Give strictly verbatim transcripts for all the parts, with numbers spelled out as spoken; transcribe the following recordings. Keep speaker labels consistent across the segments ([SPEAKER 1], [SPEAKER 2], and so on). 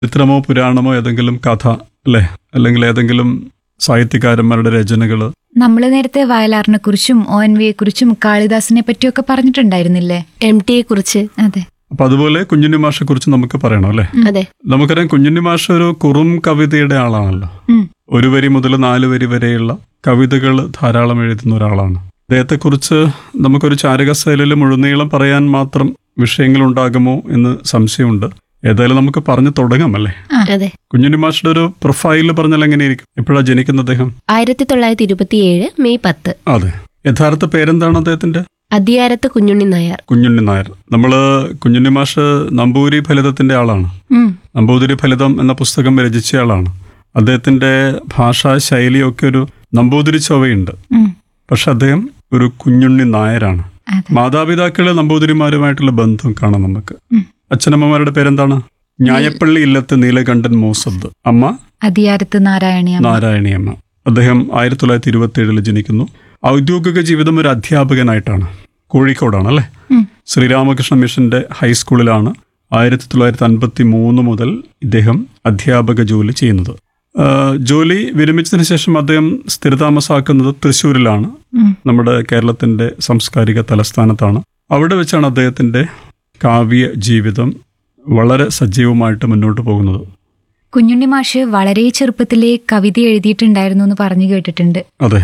[SPEAKER 1] ചിത്രമോ പുരാണമോ ഏതെങ്കിലും കഥ അല്ലെ, അല്ലെങ്കിൽ ഏതെങ്കിലും സാഹിത്യകാരന്മാരുടെ രചനകള്.
[SPEAKER 2] നമ്മൾ നേരത്തെ വയലാറിനെ കുറിച്ചും ഒ എൻ വിയെ കുറിച്ചും കാളിദാസിനെ പറ്റിയൊക്കെ പറഞ്ഞിട്ടുണ്ടായിരുന്നില്ലേ?
[SPEAKER 3] എം ടിയെ കുറിച്ച്.
[SPEAKER 2] അതെ.
[SPEAKER 1] അപ്പൊ അതുപോലെ കുഞ്ഞുണ്ണി മാഷെ കുറിച്ച് നമുക്ക് പറയണം അല്ലെ.
[SPEAKER 3] അതെ,
[SPEAKER 1] നമുക്കറിയാം കുഞ്ഞുണ്ണി മാഷ് ഒരു കുറും കവിതയുടെ ആളാണല്ലോ.
[SPEAKER 2] ഉം.
[SPEAKER 1] ഒരു വരി മുതൽ നാല് വരി വരെയുള്ള കവിതകൾ ധാരാളം എഴുതുന്ന ഒരാളാണ്. അദ്ദേഹത്തെ കുറിച്ച് നമുക്കൊരു ചാരുകസേലയിൽ മുഴുനീളം പറയാൻ മാത്രം വിഷയങ്ങൾ ഉണ്ടാകുമോ എന്ന് സംശയമുണ്ട്. ഏതായാലും നമുക്ക് പറഞ്ഞു തുടങ്ങാം അല്ലേ.
[SPEAKER 3] അതെ.
[SPEAKER 1] കുഞ്ഞുണ്ണി മാഷിന്റെ ഒരു പ്രൊഫൈല് പറഞ്ഞാൽ എങ്ങനെയായിരിക്കും? എപ്പോഴാണ് ജനിക്കുന്നത് അദ്ദേഹം?
[SPEAKER 3] ആയിരത്തി തൊള്ളായിരത്തി ഇരുപത്തി ഏഴ് മെയ് പത്ത്.
[SPEAKER 1] അതെ. യഥാർത്ഥ പേരെന്താണ് അദ്ദേഹത്തിന്റെ?
[SPEAKER 3] അദിയാരത്ത് കുഞ്ഞുണ്ണി നായർ.
[SPEAKER 1] കുഞ്ഞുണ്ണി നായർ. നമ്മള് കുഞ്ഞുണ്ണി മാഷ് നമ്പൂരി ഫലിതത്തിന്റെ ആളാണ്.
[SPEAKER 2] ഉം.
[SPEAKER 1] നമ്പൂതിരി ഫലിതം എന്ന പുസ്തകം രചിച്ചയാളാണ്. അദ്ദേഹത്തിന്റെ ഭാഷാ ശൈലിയൊക്കെ ഒരു നമ്പൂതിരി ചൊവ്വയുണ്ട്.
[SPEAKER 2] ഉം.
[SPEAKER 1] പക്ഷെ അദ്ദേഹം ഒരു കുഞ്ഞുണ്ണി നായരാണ്.
[SPEAKER 2] അതെ.
[SPEAKER 1] മാതാപിതാക്കള് നമ്പൂതിരിമാരുമായിട്ടുള്ള ബന്ധം കാണാം നമുക്ക്.
[SPEAKER 2] ഉം.
[SPEAKER 1] അച്ഛനമ്മമാരുടെ പേരെന്താണ്? ഞായപ്പള്ളി ഇല്ലത്ത് നീലകണ്ഠൻ മൂസദ്, അമ്മ
[SPEAKER 2] അദിയാരത്ത് നാരായണിയമ്മ.
[SPEAKER 1] നാരായണിയമ്മ. അദ്ദേഹം ആയിരത്തി തൊള്ളായിരത്തി ഇരുപത്തി ഏഴില് ജനിക്കുന്നു. ഔദ്യോഗിക ജീവിതം ഒരു അധ്യാപകനായിട്ടാണ്. കോഴിക്കോടാണ് അല്ലെ.
[SPEAKER 2] ഉം.
[SPEAKER 1] ശ്രീരാമകൃഷ്ണ മിഷന്റെ ഹൈസ്കൂളിലാണ് ആയിരത്തി തൊള്ളായിരത്തി അൻപത്തി മൂന്ന് മുതൽ ഇദ്ദേഹം അധ്യാപക ജോലി ചെയ്യുന്നത്. ആ, ജോലി വിരമിച്ചതിന് ശേഷം അദ്ദേഹം സ്ഥിരതാമസാക്കുന്നത് തൃശ്ശൂരിലാണ്.
[SPEAKER 2] ഉം.
[SPEAKER 1] നമ്മുടെ കേരളത്തിന്റെ സാംസ്കാരിക തലസ്ഥാനത്താണ്. അവിടെ വെച്ചാണ് അദ്ദേഹത്തിന്റെ കാവ്യ ജീവിതം വളരെ സജീവമായിട്ട് മുന്നോട്ട് പോകുന്നത്.
[SPEAKER 2] കുഞ്ഞുണ്ണി മാഷ് വളരെ ചെറുപ്പത്തിലെ കവിത എഴുതിയിട്ടുണ്ടായിരുന്നു എന്ന് പറഞ്ഞു കേട്ടിട്ടുണ്ട്.
[SPEAKER 1] അതെ,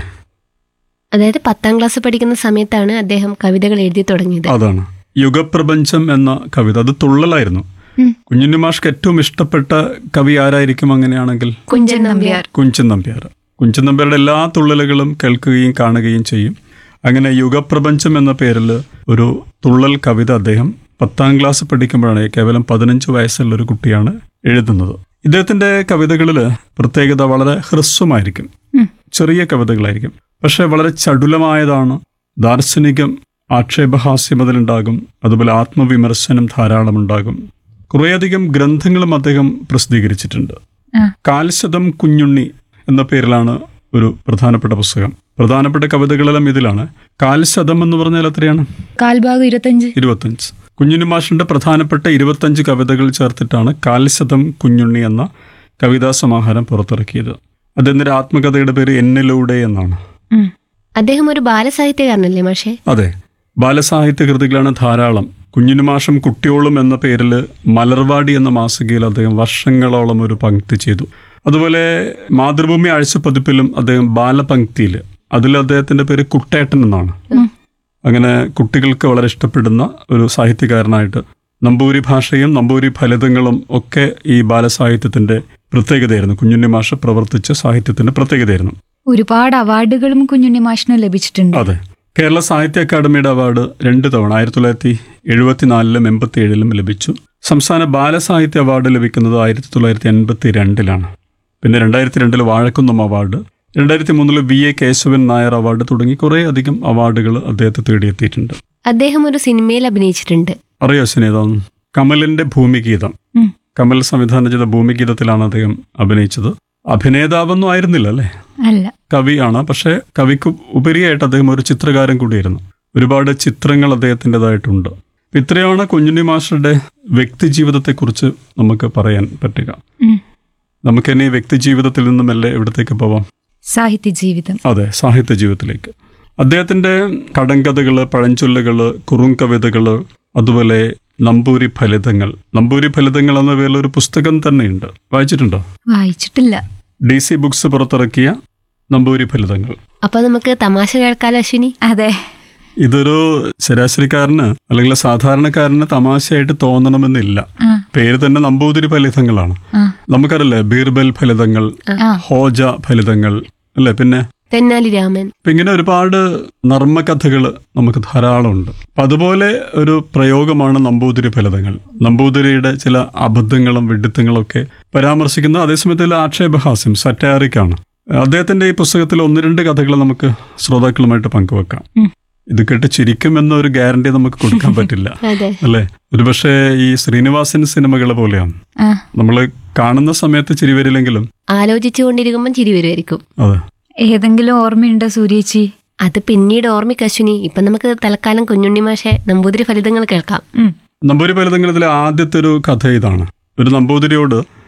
[SPEAKER 3] അതായത് പത്താം ക്ലാസ് പഠിക്കുന്ന സമയത്താണ് അദ്ദേഹം കവിതകൾ എഴുതി തുടങ്ങിയത്.
[SPEAKER 1] അതാണ് യുഗപ്രപഞ്ചം എന്ന കവിത. അത് തുള്ളലായിരുന്നു.
[SPEAKER 2] ഉം.
[SPEAKER 1] കുഞ്ഞുണ്ണി മാഷ്ക്ക് ഏറ്റവും ഇഷ്ടപ്പെട്ട കവി ആരായിരിക്കും അങ്ങനെയാണെങ്കിൽ?
[SPEAKER 2] കുഞ്ചൻ നമ്പ്യാർ.
[SPEAKER 1] കുഞ്ചൻ നമ്പ്യാർ. കുഞ്ചൻ നമ്പ്യാരുടെ എല്ലാ തുള്ളലുകളും കേൾക്കുകയും കാണുകയും ചെയ്യും. അങ്ങനെ യുഗപ്രപഞ്ചം എന്ന പേരിൽ ഒരു തുള്ളൽ കവിത അദ്ദേഹം പത്താം ക്ലാസ് പഠിക്കുമ്പോഴാണ്, കേവലം പതിനഞ്ച് വയസ്സുള്ള ഒരു കുട്ടിയാണ് എഴുതുന്നത്. ഇദ്ദേഹത്തിന്റെ കവിതകളിൽ പ്രത്യേകത വളരെ ഹ്രസ്വമായിരിക്കും.
[SPEAKER 2] ഉം.
[SPEAKER 1] ചെറിയ കവിതകളായിരിക്കും, പക്ഷെ വളരെ ചടുലമായതാണ്. ദാർശനികം, ആക്ഷേപഹാസ്യം അതിലുണ്ടാകും. അതുപോലെ ആത്മവിമർശനം ധാരാളം ഉണ്ടാകും. കുറേയധികം ഗ്രന്ഥങ്ങളും അദ്ദേഹം പ്രസിദ്ധീകരിച്ചിട്ടുണ്ട്.
[SPEAKER 2] ആ.
[SPEAKER 1] കാൽശതം കുഞ്ഞുണ്ണി എന്ന പേരിലാണ് ഒരു പ്രധാനപ്പെട്ട പുസ്തകം. പ്രധാനപ്പെട്ട കവിതകളെല്ലാം ഇതിലാണ്. കാൽശതം എന്ന് പറഞ്ഞാൽ എത്രയാണ്?
[SPEAKER 2] കാൽഭാഗം ഇരുപത്തഞ്ച്.
[SPEAKER 1] ഇരുപത്തഞ്ച്. കുഞ്ഞുണ്ണി മാഷിന്റെ പ്രധാനപ്പെട്ട ഇരുപത്തഞ്ച് കവിതകൾ ചേർത്തിട്ടാണ് കാൽശതം കുഞ്ഞുണ്ണി എന്ന കവിതാ സമാഹാരം പുറത്തിറക്കിയത്. അദ്ദേഹത്തിന്റെ ആത്മകഥയുടെ പേര് എന്നിലൂടെ എന്നാണ്.
[SPEAKER 2] ഉം.
[SPEAKER 3] അദ്ദേഹം ഒരു ബാലസാഹിത്യകാരനല്ലേ മാഷേ?
[SPEAKER 1] അതെ, ബാലസാഹിത്യ കൃതികളാണ് ധാരാളം. കുഞ്ഞുണ്ണി മാഷും കുട്ടിയോളും എന്ന പേരിൽ മലർവാടി എന്ന മാസികയിൽ അദ്ദേഹം വർഷങ്ങളോളം ഒരു പങ്ക്തി ചെയ്തു. അതുപോലെ മാതൃഭൂമി ആഴ്ചപ്പതിപ്പിലും അദ്ദേഹം ബാലപങ്ക്തിയിൽ, അതിൽ അദ്ദേഹത്തിന്റെ പേര് കുട്ടേട്ടൻ എന്നാണ്. അങ്ങനെ കുട്ടികൾക്ക് വളരെ ഇഷ്ടപ്പെടുന്ന ഒരു സാഹിത്യകാരനായിട്ട് നമ്പൂരി ഭാഷയും നമ്പൂരി ഫലിതങ്ങളും ഒക്കെ ഈ ബാലസാഹിത്യത്തിന്റെ പ്രത്യേകതയായിരുന്നു. കുഞ്ഞുണ്ണി മാഷ് പ്രവർത്തിച്ച സാഹിത്യത്തിന്റെ പ്രത്യേകതയായിരുന്നു.
[SPEAKER 2] ഒരുപാട് അവാർഡുകളും കുഞ്ഞുണ്ണി മാഷിന് ലഭിച്ചിട്ടുണ്ട്.
[SPEAKER 1] അതെ, കേരള സാഹിത്യ അക്കാദമിയുടെ അവാർഡ് രണ്ട് തവണ ആയിരത്തി തൊള്ളായിരത്തി എഴുപത്തിനാലിലും എൺപത്തി ഏഴിലും ലഭിച്ചു. സംസ്ഥാന ബാലസാഹിത്യ അവാർഡ് ലഭിക്കുന്നത് ആയിരത്തി തൊള്ളായിരത്തി എൺപത്തി രണ്ടിലാണ്. പിന്നെ രണ്ടായിരത്തി രണ്ടില് വാഴക്കുന്നം അവാർഡ്, രണ്ടായിരത്തി മൂന്നില് V A Keshavan Nair award തുടങ്ങി കുറേ അധികം അവാർഡുകൾ അദ്ദേഹത്തെ തേടിയെത്തിയിട്ടുണ്ട്.
[SPEAKER 3] അദ്ദേഹം ഒരു സിനിമയിൽ അഭിനയിച്ചിട്ടുണ്ട്.
[SPEAKER 1] അറിയോ സിനേതാന്ന്? കമലിന്റെ ഭൂമിഗീതം.
[SPEAKER 2] ഉം.
[SPEAKER 1] കമൽ സംവിധാനം ചെയ്ത ഭൂമിഗീതത്തിലാണ് അദ്ദേഹം അഭിനയിച്ചത്. അഭിനേതാവൊന്നും ആയിരുന്നില്ല അല്ലേ,
[SPEAKER 2] അല്ല,
[SPEAKER 1] കവിയാണ്. പക്ഷെ കവിക്ക് ഉപരിയായിട്ട് അദ്ദേഹം ഒരു ചിത്രകാരൻ കൂടിയായിരുന്നു. ഒരുപാട് ചിത്രങ്ങൾ അദ്ദേഹത്തിൻ്റെതായിട്ടുണ്ട്. ഇത്രയാണ് കുഞ്ഞുണ്ണി മാഷയുടെ വ്യക്തി ജീവിതത്തെക്കുറിച്ച് നമുക്ക് പറയാൻ പറ്റുക.
[SPEAKER 2] ഉം.
[SPEAKER 1] നമുക്ക് ഇനി വ്യക്തി ജീവിതത്തിൽ നിന്നും എല്ലാം എവിടത്തേക്ക് പോവാം?
[SPEAKER 2] സാഹിത്യ ജീവിതം.
[SPEAKER 1] അതെ, സാഹിത്യ ജീവിതത്തിലേക്ക്. അദ്ദേഹത്തിന്റെ കടങ്കഥകള്, പഴഞ്ചൊല്ലുകള്, കുറുങ്കവിതകള്, അതുപോലെ നമ്പൂരി ഫലിതങ്ങൾ. നമ്പൂരി ഫലിതങ്ങൾ എന്ന പേരിൽ ഒരു പുസ്തകം തന്നെയുണ്ട്. വായിച്ചിട്ടുണ്ടോ?
[SPEAKER 2] വായിച്ചിട്ടില്ല.
[SPEAKER 1] ഡി സി ബുക്സ് പുറത്തിറക്കിയ നമ്പൂരി ഫലിതങ്ങൾ.
[SPEAKER 3] അപ്പൊ നമുക്ക് തമാശ കേൾക്കാലോ അശ്വിനി?
[SPEAKER 2] അതെ.
[SPEAKER 1] ഇതൊരു ശരാശരിക്കാരന് അല്ലെങ്കിൽ സാധാരണക്കാരന് തമാശയായിട്ട് തോന്നണമെന്നില്ല.
[SPEAKER 2] ആ.
[SPEAKER 1] പേര് തന്നെ നമ്പൂതിരി ഫലിതങ്ങളാണ്.
[SPEAKER 2] ആ.
[SPEAKER 1] നമുക്കറിയില്ലേ, ബീർബൽ ഫലിതങ്ങൾ,
[SPEAKER 2] ആ.
[SPEAKER 1] ഹോജ ഫലിതങ്ങൾ അല്ലെ, പിന്നെ
[SPEAKER 3] തെന്നാലി രാമൻ.
[SPEAKER 1] അപ്പൊ ഇങ്ങനെ ഒരുപാട് നർമ്മകഥകൾ നമുക്ക് ധാരാളം ഉണ്ട്. അപ്പൊ അതുപോലെ ഒരു പ്രയോഗമാണ് നമ്പൂതിരി ഫലിതങ്ങൾ. നമ്പൂതിരിയുടെ ചില അബദ്ധങ്ങളും വിഡിത്തങ്ങളും ഒക്കെ പരാമർശിക്കുന്ന, അതേസമയത്തിൽ ആക്ഷേപഹാസ്യം, സറ്റാറിക്കാണ്. അദ്ദേഹത്തിന്റെ ഈ പുസ്തകത്തിൽ ഒന്ന് രണ്ട് കഥകൾ നമുക്ക് ശ്രോതാക്കളുമായിട്ട് പങ്കുവെക്കാം.
[SPEAKER 2] ഉം.
[SPEAKER 1] ഇത് കേട്ട് ചിരിക്കും എന്നൊരു ഗ്യാരണ്ടി നമുക്ക് കൊടുക്കാൻ പറ്റില്ല
[SPEAKER 3] അതെ.
[SPEAKER 1] അല്ലെ. ഒരുപക്ഷെ ഈ ശ്രീനിവാസൻ സിനിമകൾ പോലെയാണ്.
[SPEAKER 2] ആ.
[SPEAKER 1] നമ്മൾ കാണുന്ന സമയത്ത് ചിരി വരില്ലെങ്കിലും
[SPEAKER 3] ആലോചിച്ചുകൊണ്ടിരിക്കുമ്പോൾ ചിരി വരുമായിരിക്കും.
[SPEAKER 1] അതെ.
[SPEAKER 2] ഏതെങ്കിലും ഓർമ്മയുണ്ടോ സൂര്യേച്ചി?
[SPEAKER 3] അത് പിന്നീട് ഓർമ്മിക്ക അശ്വിനി. ഇപ്പൊ നമുക്ക് തൽക്കാലം കുഞ്ഞുണ്ണി മാഷെ നമ്പൂതിരി ഫലിതങ്ങൾ കേൾക്കാം.
[SPEAKER 2] ഉം.
[SPEAKER 1] നമ്പൂരി ഫലിതങ്ങളിലെ ആദ്യത്തെ ഒരു കഥ ഇതാണ്. ഒരു നമ്പൂതിരിയോട്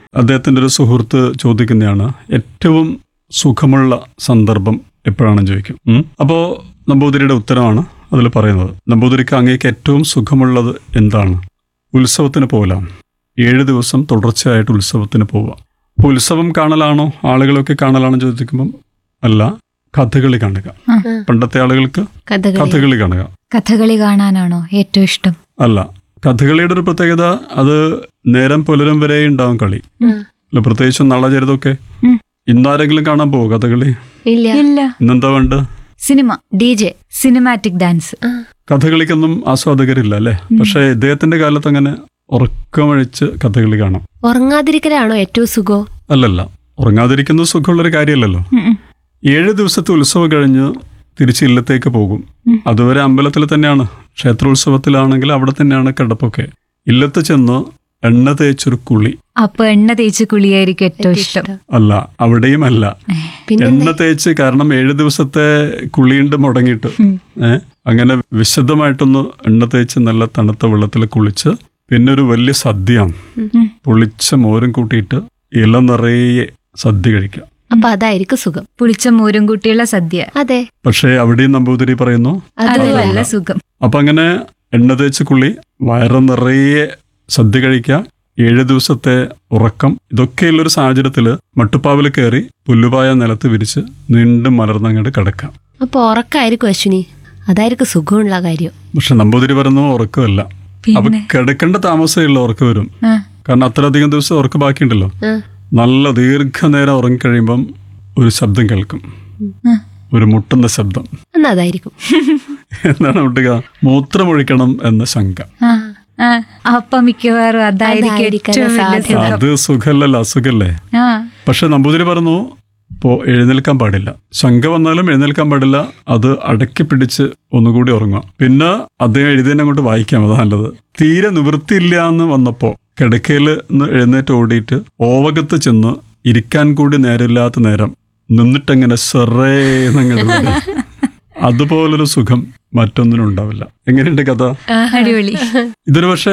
[SPEAKER 1] അദ്ദേഹത്തിൻ്റെ ഒരു സുഹൃത്ത് ചോദിക്കുന്നതാണ് ഏറ്റവും സുഖമുള്ള സന്ദർഭം എപ്പോഴാണെന്ന് ചോദിക്കും. ഉം. അപ്പോൾ നമ്പൂതിരിയുടെ ഉത്തരമാണ് അതിൽ പറയുന്നത്. നമ്പൂതിരിക്ക് അങ്ങേക്ക് ഏറ്റവും സുഖമുള്ളത് എന്താണ്? ഉത്സവത്തിന് പോകലാം. ഏഴ് ദിവസം തുടർച്ചയായിട്ട് ഉത്സവത്തിന് പോവുക. അപ്പോൾ ഉത്സവം കാണലാണോ ആളുകളൊക്കെ കാണലാണോ ചോദിക്കുമ്പം അല്ല, കഥകളി കാണുക.
[SPEAKER 2] ആ.
[SPEAKER 1] പണ്ടത്തെ ആളുകൾക്ക്
[SPEAKER 3] കഥകളി
[SPEAKER 1] കഥകളി കാണുക.
[SPEAKER 2] കഥകളി കാണാനാണോ ഏറ്റവും ഇഷ്ടം?
[SPEAKER 1] അല്ല, കഥകളിയുടെ ഒരു പ്രത്യേകത അത് നേരം പുലരും വരെ ഉണ്ടാവും കളി.
[SPEAKER 3] ഉം.
[SPEAKER 1] അല്ല, പ്രത്യേകിച്ചും നളചരിതമൊക്കെ.
[SPEAKER 2] ഉം.
[SPEAKER 1] ഇന്നാരെങ്കിലും കാണാൻ പോവോ കഥകളി?
[SPEAKER 3] ഇല്ല.
[SPEAKER 2] ഇല്ല.
[SPEAKER 1] ഇന്നെന്താ വേണ്ട?
[SPEAKER 2] Cinema,
[SPEAKER 3] D J.
[SPEAKER 2] Cinematic dance.
[SPEAKER 3] ആ.
[SPEAKER 1] കഥകളിക്കൊന്നും ആസ്വാദകരില്ല അല്ലേ? പക്ഷെ ഇദ്ദേഹത്തിന്റെ കാലത്ത് അങ്ങനെ ഉറക്കമഴിച്ച് കഥകളി കാണാം.
[SPEAKER 3] ഉറങ്ങാതിരിക്കലാണോ ഏറ്റവും സുഖോ?
[SPEAKER 1] അല്ലല്ല, ഉറങ്ങാതിരിക്കുന്നത് സുഖമുള്ളൊരു കാര്യമല്ലല്ലോ.
[SPEAKER 2] ഉം ഉം.
[SPEAKER 1] ഏഴ് ദിവസത്തെ ഉത്സവം കഴിഞ്ഞ് തിരിച്ച് ഇല്ലത്തേക്ക് പോകും.
[SPEAKER 2] ഉം.
[SPEAKER 1] അതുവരെ അമ്പലത്തിൽ തന്നെയാണ്. ക്ഷേത്രോത്സവത്തിലാണെങ്കിൽ അവിടെ തന്നെയാണ് കിടപ്പൊക്കെ. ഇല്ലത്ത് ചെന്ന് എണ്ണ തേച്ചൊരു കുളി.
[SPEAKER 2] അപ്പൊ എണ്ണ തേച്ച് കുളിയായിരിക്കും ഏറ്റവും ഇഷ്ടം.
[SPEAKER 1] അല്ല, അവിടെയും അല്ല.
[SPEAKER 3] പിന്നെ
[SPEAKER 1] എണ്ണ തേച്ച്, കാരണം ഏഴ് ദിവസത്തെ കുളിയുണ്ട് മുടങ്ങിയിട്ട്.
[SPEAKER 2] ഉം.
[SPEAKER 1] ഏഹ് അങ്ങനെ വിശദമായിട്ടൊന്ന് എണ്ണ തേച്ച് നല്ല തണുത്ത വെള്ളത്തിൽ കുളിച്ച് പിന്നെ ഒരു വലിയ സദ്യ,
[SPEAKER 2] ഉം.
[SPEAKER 1] പുളിച്ച മോരും കൂട്ടിയിട്ട് ഇല നിറയെ സദ്യ കഴിക്കുക.
[SPEAKER 3] അപ്പൊ അതായിരിക്കും സുഖം.
[SPEAKER 2] പുളിച്ച മോരും കൂട്ടിയുള്ള സദ്യ.
[SPEAKER 3] അതെ,
[SPEAKER 1] പക്ഷേ അവിടെയും നമ്പൂതിരി പറയുന്നു
[SPEAKER 3] അത്
[SPEAKER 2] അത്
[SPEAKER 1] അതല്ല.
[SPEAKER 2] നല്ല സുഖം.
[SPEAKER 1] അപ്പൊ അങ്ങനെ എണ്ണ തേച്ച് കുളി, വയറ് നിറയെ സദ്യ കഴിക്കുക, ഏഴ് ദിവസത്തെ ഉറക്കം, ഇതൊക്കെയുള്ളൊരു സാഹചര്യത്തില് മട്ടുപ്പാവിൽ കയറി പുല്ലുപായ നിലത്ത് വിരിച്ച് വീണ്ടും മലർന്നങ്ങോട്ട് കിടക്കാം.
[SPEAKER 3] അപ്പൊ ഉറക്കായിരിക്കും അശ്വിനി, അതായിരിക്കും സുഖമുള്ള കാര്യം.
[SPEAKER 1] പക്ഷെ നമ്പൂതിരി പറയുന്നു ഉറക്കമല്ല. അപ്പൊ
[SPEAKER 2] പിന്നെ
[SPEAKER 1] കിടക്കേണ്ട താമസമുള്ള ഉറക്കം വരും.
[SPEAKER 2] ആ.
[SPEAKER 1] കാരണം അത്രയധികം ദിവസം ഉറക്കം ബാക്കിയുണ്ടല്ലോ.
[SPEAKER 3] ആ.
[SPEAKER 1] നല്ല ദീർഘനേരം ഉറങ്ങിക്കഴിയുമ്പം ഒരു ശബ്ദം കേൾക്കും,
[SPEAKER 2] ആ.
[SPEAKER 1] ഒരു മുട്ടുന്ന ശബ്ദം.
[SPEAKER 3] എന്നാ അതായിരിക്കും.
[SPEAKER 1] എന്താണ് മുട്ടുക? മൂത്രമൊഴിക്കണം എന്ന ശങ്ക.
[SPEAKER 2] ആ. ആ. അപ്പൊ മിക്കവാറും അതായിരിക്കും
[SPEAKER 3] അതായിരിക്കാൻ
[SPEAKER 2] ഏറ്റവും വലിയ
[SPEAKER 3] സാധ്യത.
[SPEAKER 2] സുഖം.
[SPEAKER 1] അത് സുഖല്ലല്ലോ, അസുഖല്ലേ?
[SPEAKER 2] ആ.
[SPEAKER 1] പക്ഷെ നമ്പൂതിരി പറഞ്ഞു ഇപ്പോ എഴുന്നേൽക്കാൻ പാടില്ല. ശങ്ക വന്നാലും എഴുന്നേൽക്കാൻ പാടില്ല. അത് അടക്കി പിടിച്ച് ഒന്നുകൂടി ഉറങ്ങുക. പിന്നെ അദ്ദേഹം എഴുതിയതിനെ കൊണ്ട് വായിക്കാം, അതാ നല്ലത്. തീരെ നിവൃത്തിയില്ല എന്ന് വന്നപ്പോ കിടക്കയിൽ നിന്ന് എഴുന്നേറ്റ് ഓടിയിട്ട് ഓവകത്ത് ചെന്ന് ഇരിക്കാൻ കൂടി നേരമില്ലാത്ത നേരം നിന്നിട്ടങ്ങനെ സെറേന്നങ്ങനെ അതുപോലൊരു സുഖം മറ്റൊന്നിനും ഉണ്ടാവില്ല. എങ്ങനെയുണ്ട് കഥ?
[SPEAKER 2] അടിപൊളി.
[SPEAKER 1] ഇതൊരു പക്ഷേ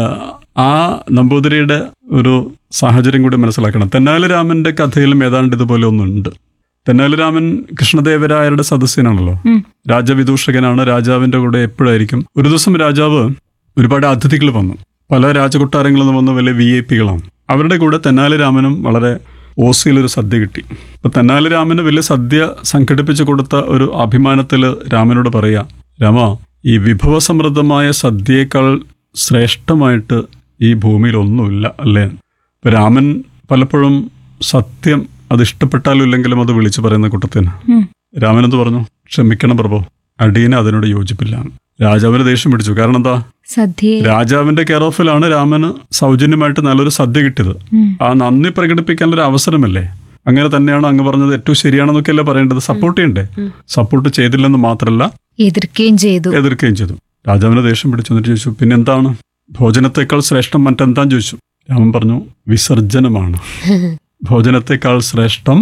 [SPEAKER 1] ആ നമ്പൂതിരിയുടെ ഒരു സാഹചര്യം കൂടി മനസ്സിലാക്കണം. തെന്നാലി രാമന്റെ കഥയിലും ഏതാണ്ട് ഇതുപോലെ ഒന്നുണ്ട്. തെന്നാലി രാമൻ കൃഷ്ണദേവരായരുടെ സദസ്യനാണല്ലോ.
[SPEAKER 2] ഉം.
[SPEAKER 1] രാജവിദൂഷകനാണ്. രാജാവിന്റെ കൂടെ എപ്പോഴായിരിക്കും. ഒരു ദിവസം രാജാവ് ഒരുപാട് അതിഥികൾ വന്നു. പല രാജകൊട്ടാരങ്ങളിൽ നിന്ന് വന്ന വലിയ വി ഐ പികളാണ്. അവരുടെ കൂടെ തെന്നാലി രാമനും വളരെ ഓസിയിലൊരു സദ്യ കിട്ടി. അപ്പൊ തെന്നാലി രാമന് വലിയ സദ്യ സംഘടിപ്പിച്ചു കൊടുത്ത ഒരു അഭിമാനത്തിൽ രാമനോട് പറയാ, രാമ, ഈ വിഭവസമൃദ്ധമായ സദ്യയേക്കാൾ ശ്രേഷ്ഠമായിട്ട് ഈ ഭൂമിയിൽ ഒന്നുമില്ല അല്ലേ? ഇപ്പൊ രാമൻ പലപ്പോഴും സത്യം അത് ഇഷ്ടപ്പെട്ടാലും ഇല്ലെങ്കിലും അത് വിളിച്ചു പറയുന്ന കൂട്ടത്തിന്
[SPEAKER 2] ഉം.
[SPEAKER 1] രാമൻ എന്ത് പറഞ്ഞു? ക്ഷമിക്കണം പ്രഭു, അടിയന് അതിനോട് യോജിപ്പില്ല. രാജാവിന് ദേഷ്യം പിടിച്ചു. കാരണം എന്താ?
[SPEAKER 2] സദ്യ.
[SPEAKER 1] രാജാവിന്റെ കെയർ ഓഫിലാണ് രാമന് സൗജന്യമായിട്ട് നല്ലൊരു സദ്യ കിട്ടിയത്.
[SPEAKER 2] ഉം.
[SPEAKER 1] ആ നന്ദി പ്രകടിപ്പിക്കാനൊരു അവസരമല്ലേ? അങ്ങനെ തന്നെയാണ് അങ്ങ് പറഞ്ഞത് ഏറ്റവും ശരിയാണെന്നൊക്കെയല്ല പറയേണ്ടത്. സപ്പോർട്ട് ചെയ്യണ്ടേ? സപ്പോർട്ട് ചെയ്തില്ലെന്ന് മാത്രമല്ല
[SPEAKER 2] എതിർക്കുകയും ചെയ്തു.
[SPEAKER 1] എതിർക്കുകയും ചെയ്തു. രാജാവിന് ദേഷ്യം പിടിച്ചു. എന്നിട്ട് ചോദിച്ചു, പിന്നെ എന്താണ് ഭോജനത്തെക്കാൾ ശ്രേഷ്ഠം മറ്റെന്താന്ന് ചോദിച്ചു. രാമൻ പറഞ്ഞു, വിസർജനമാണ്. ഭോജനത്തെക്കാൾ ശ്രേഷ്ഠം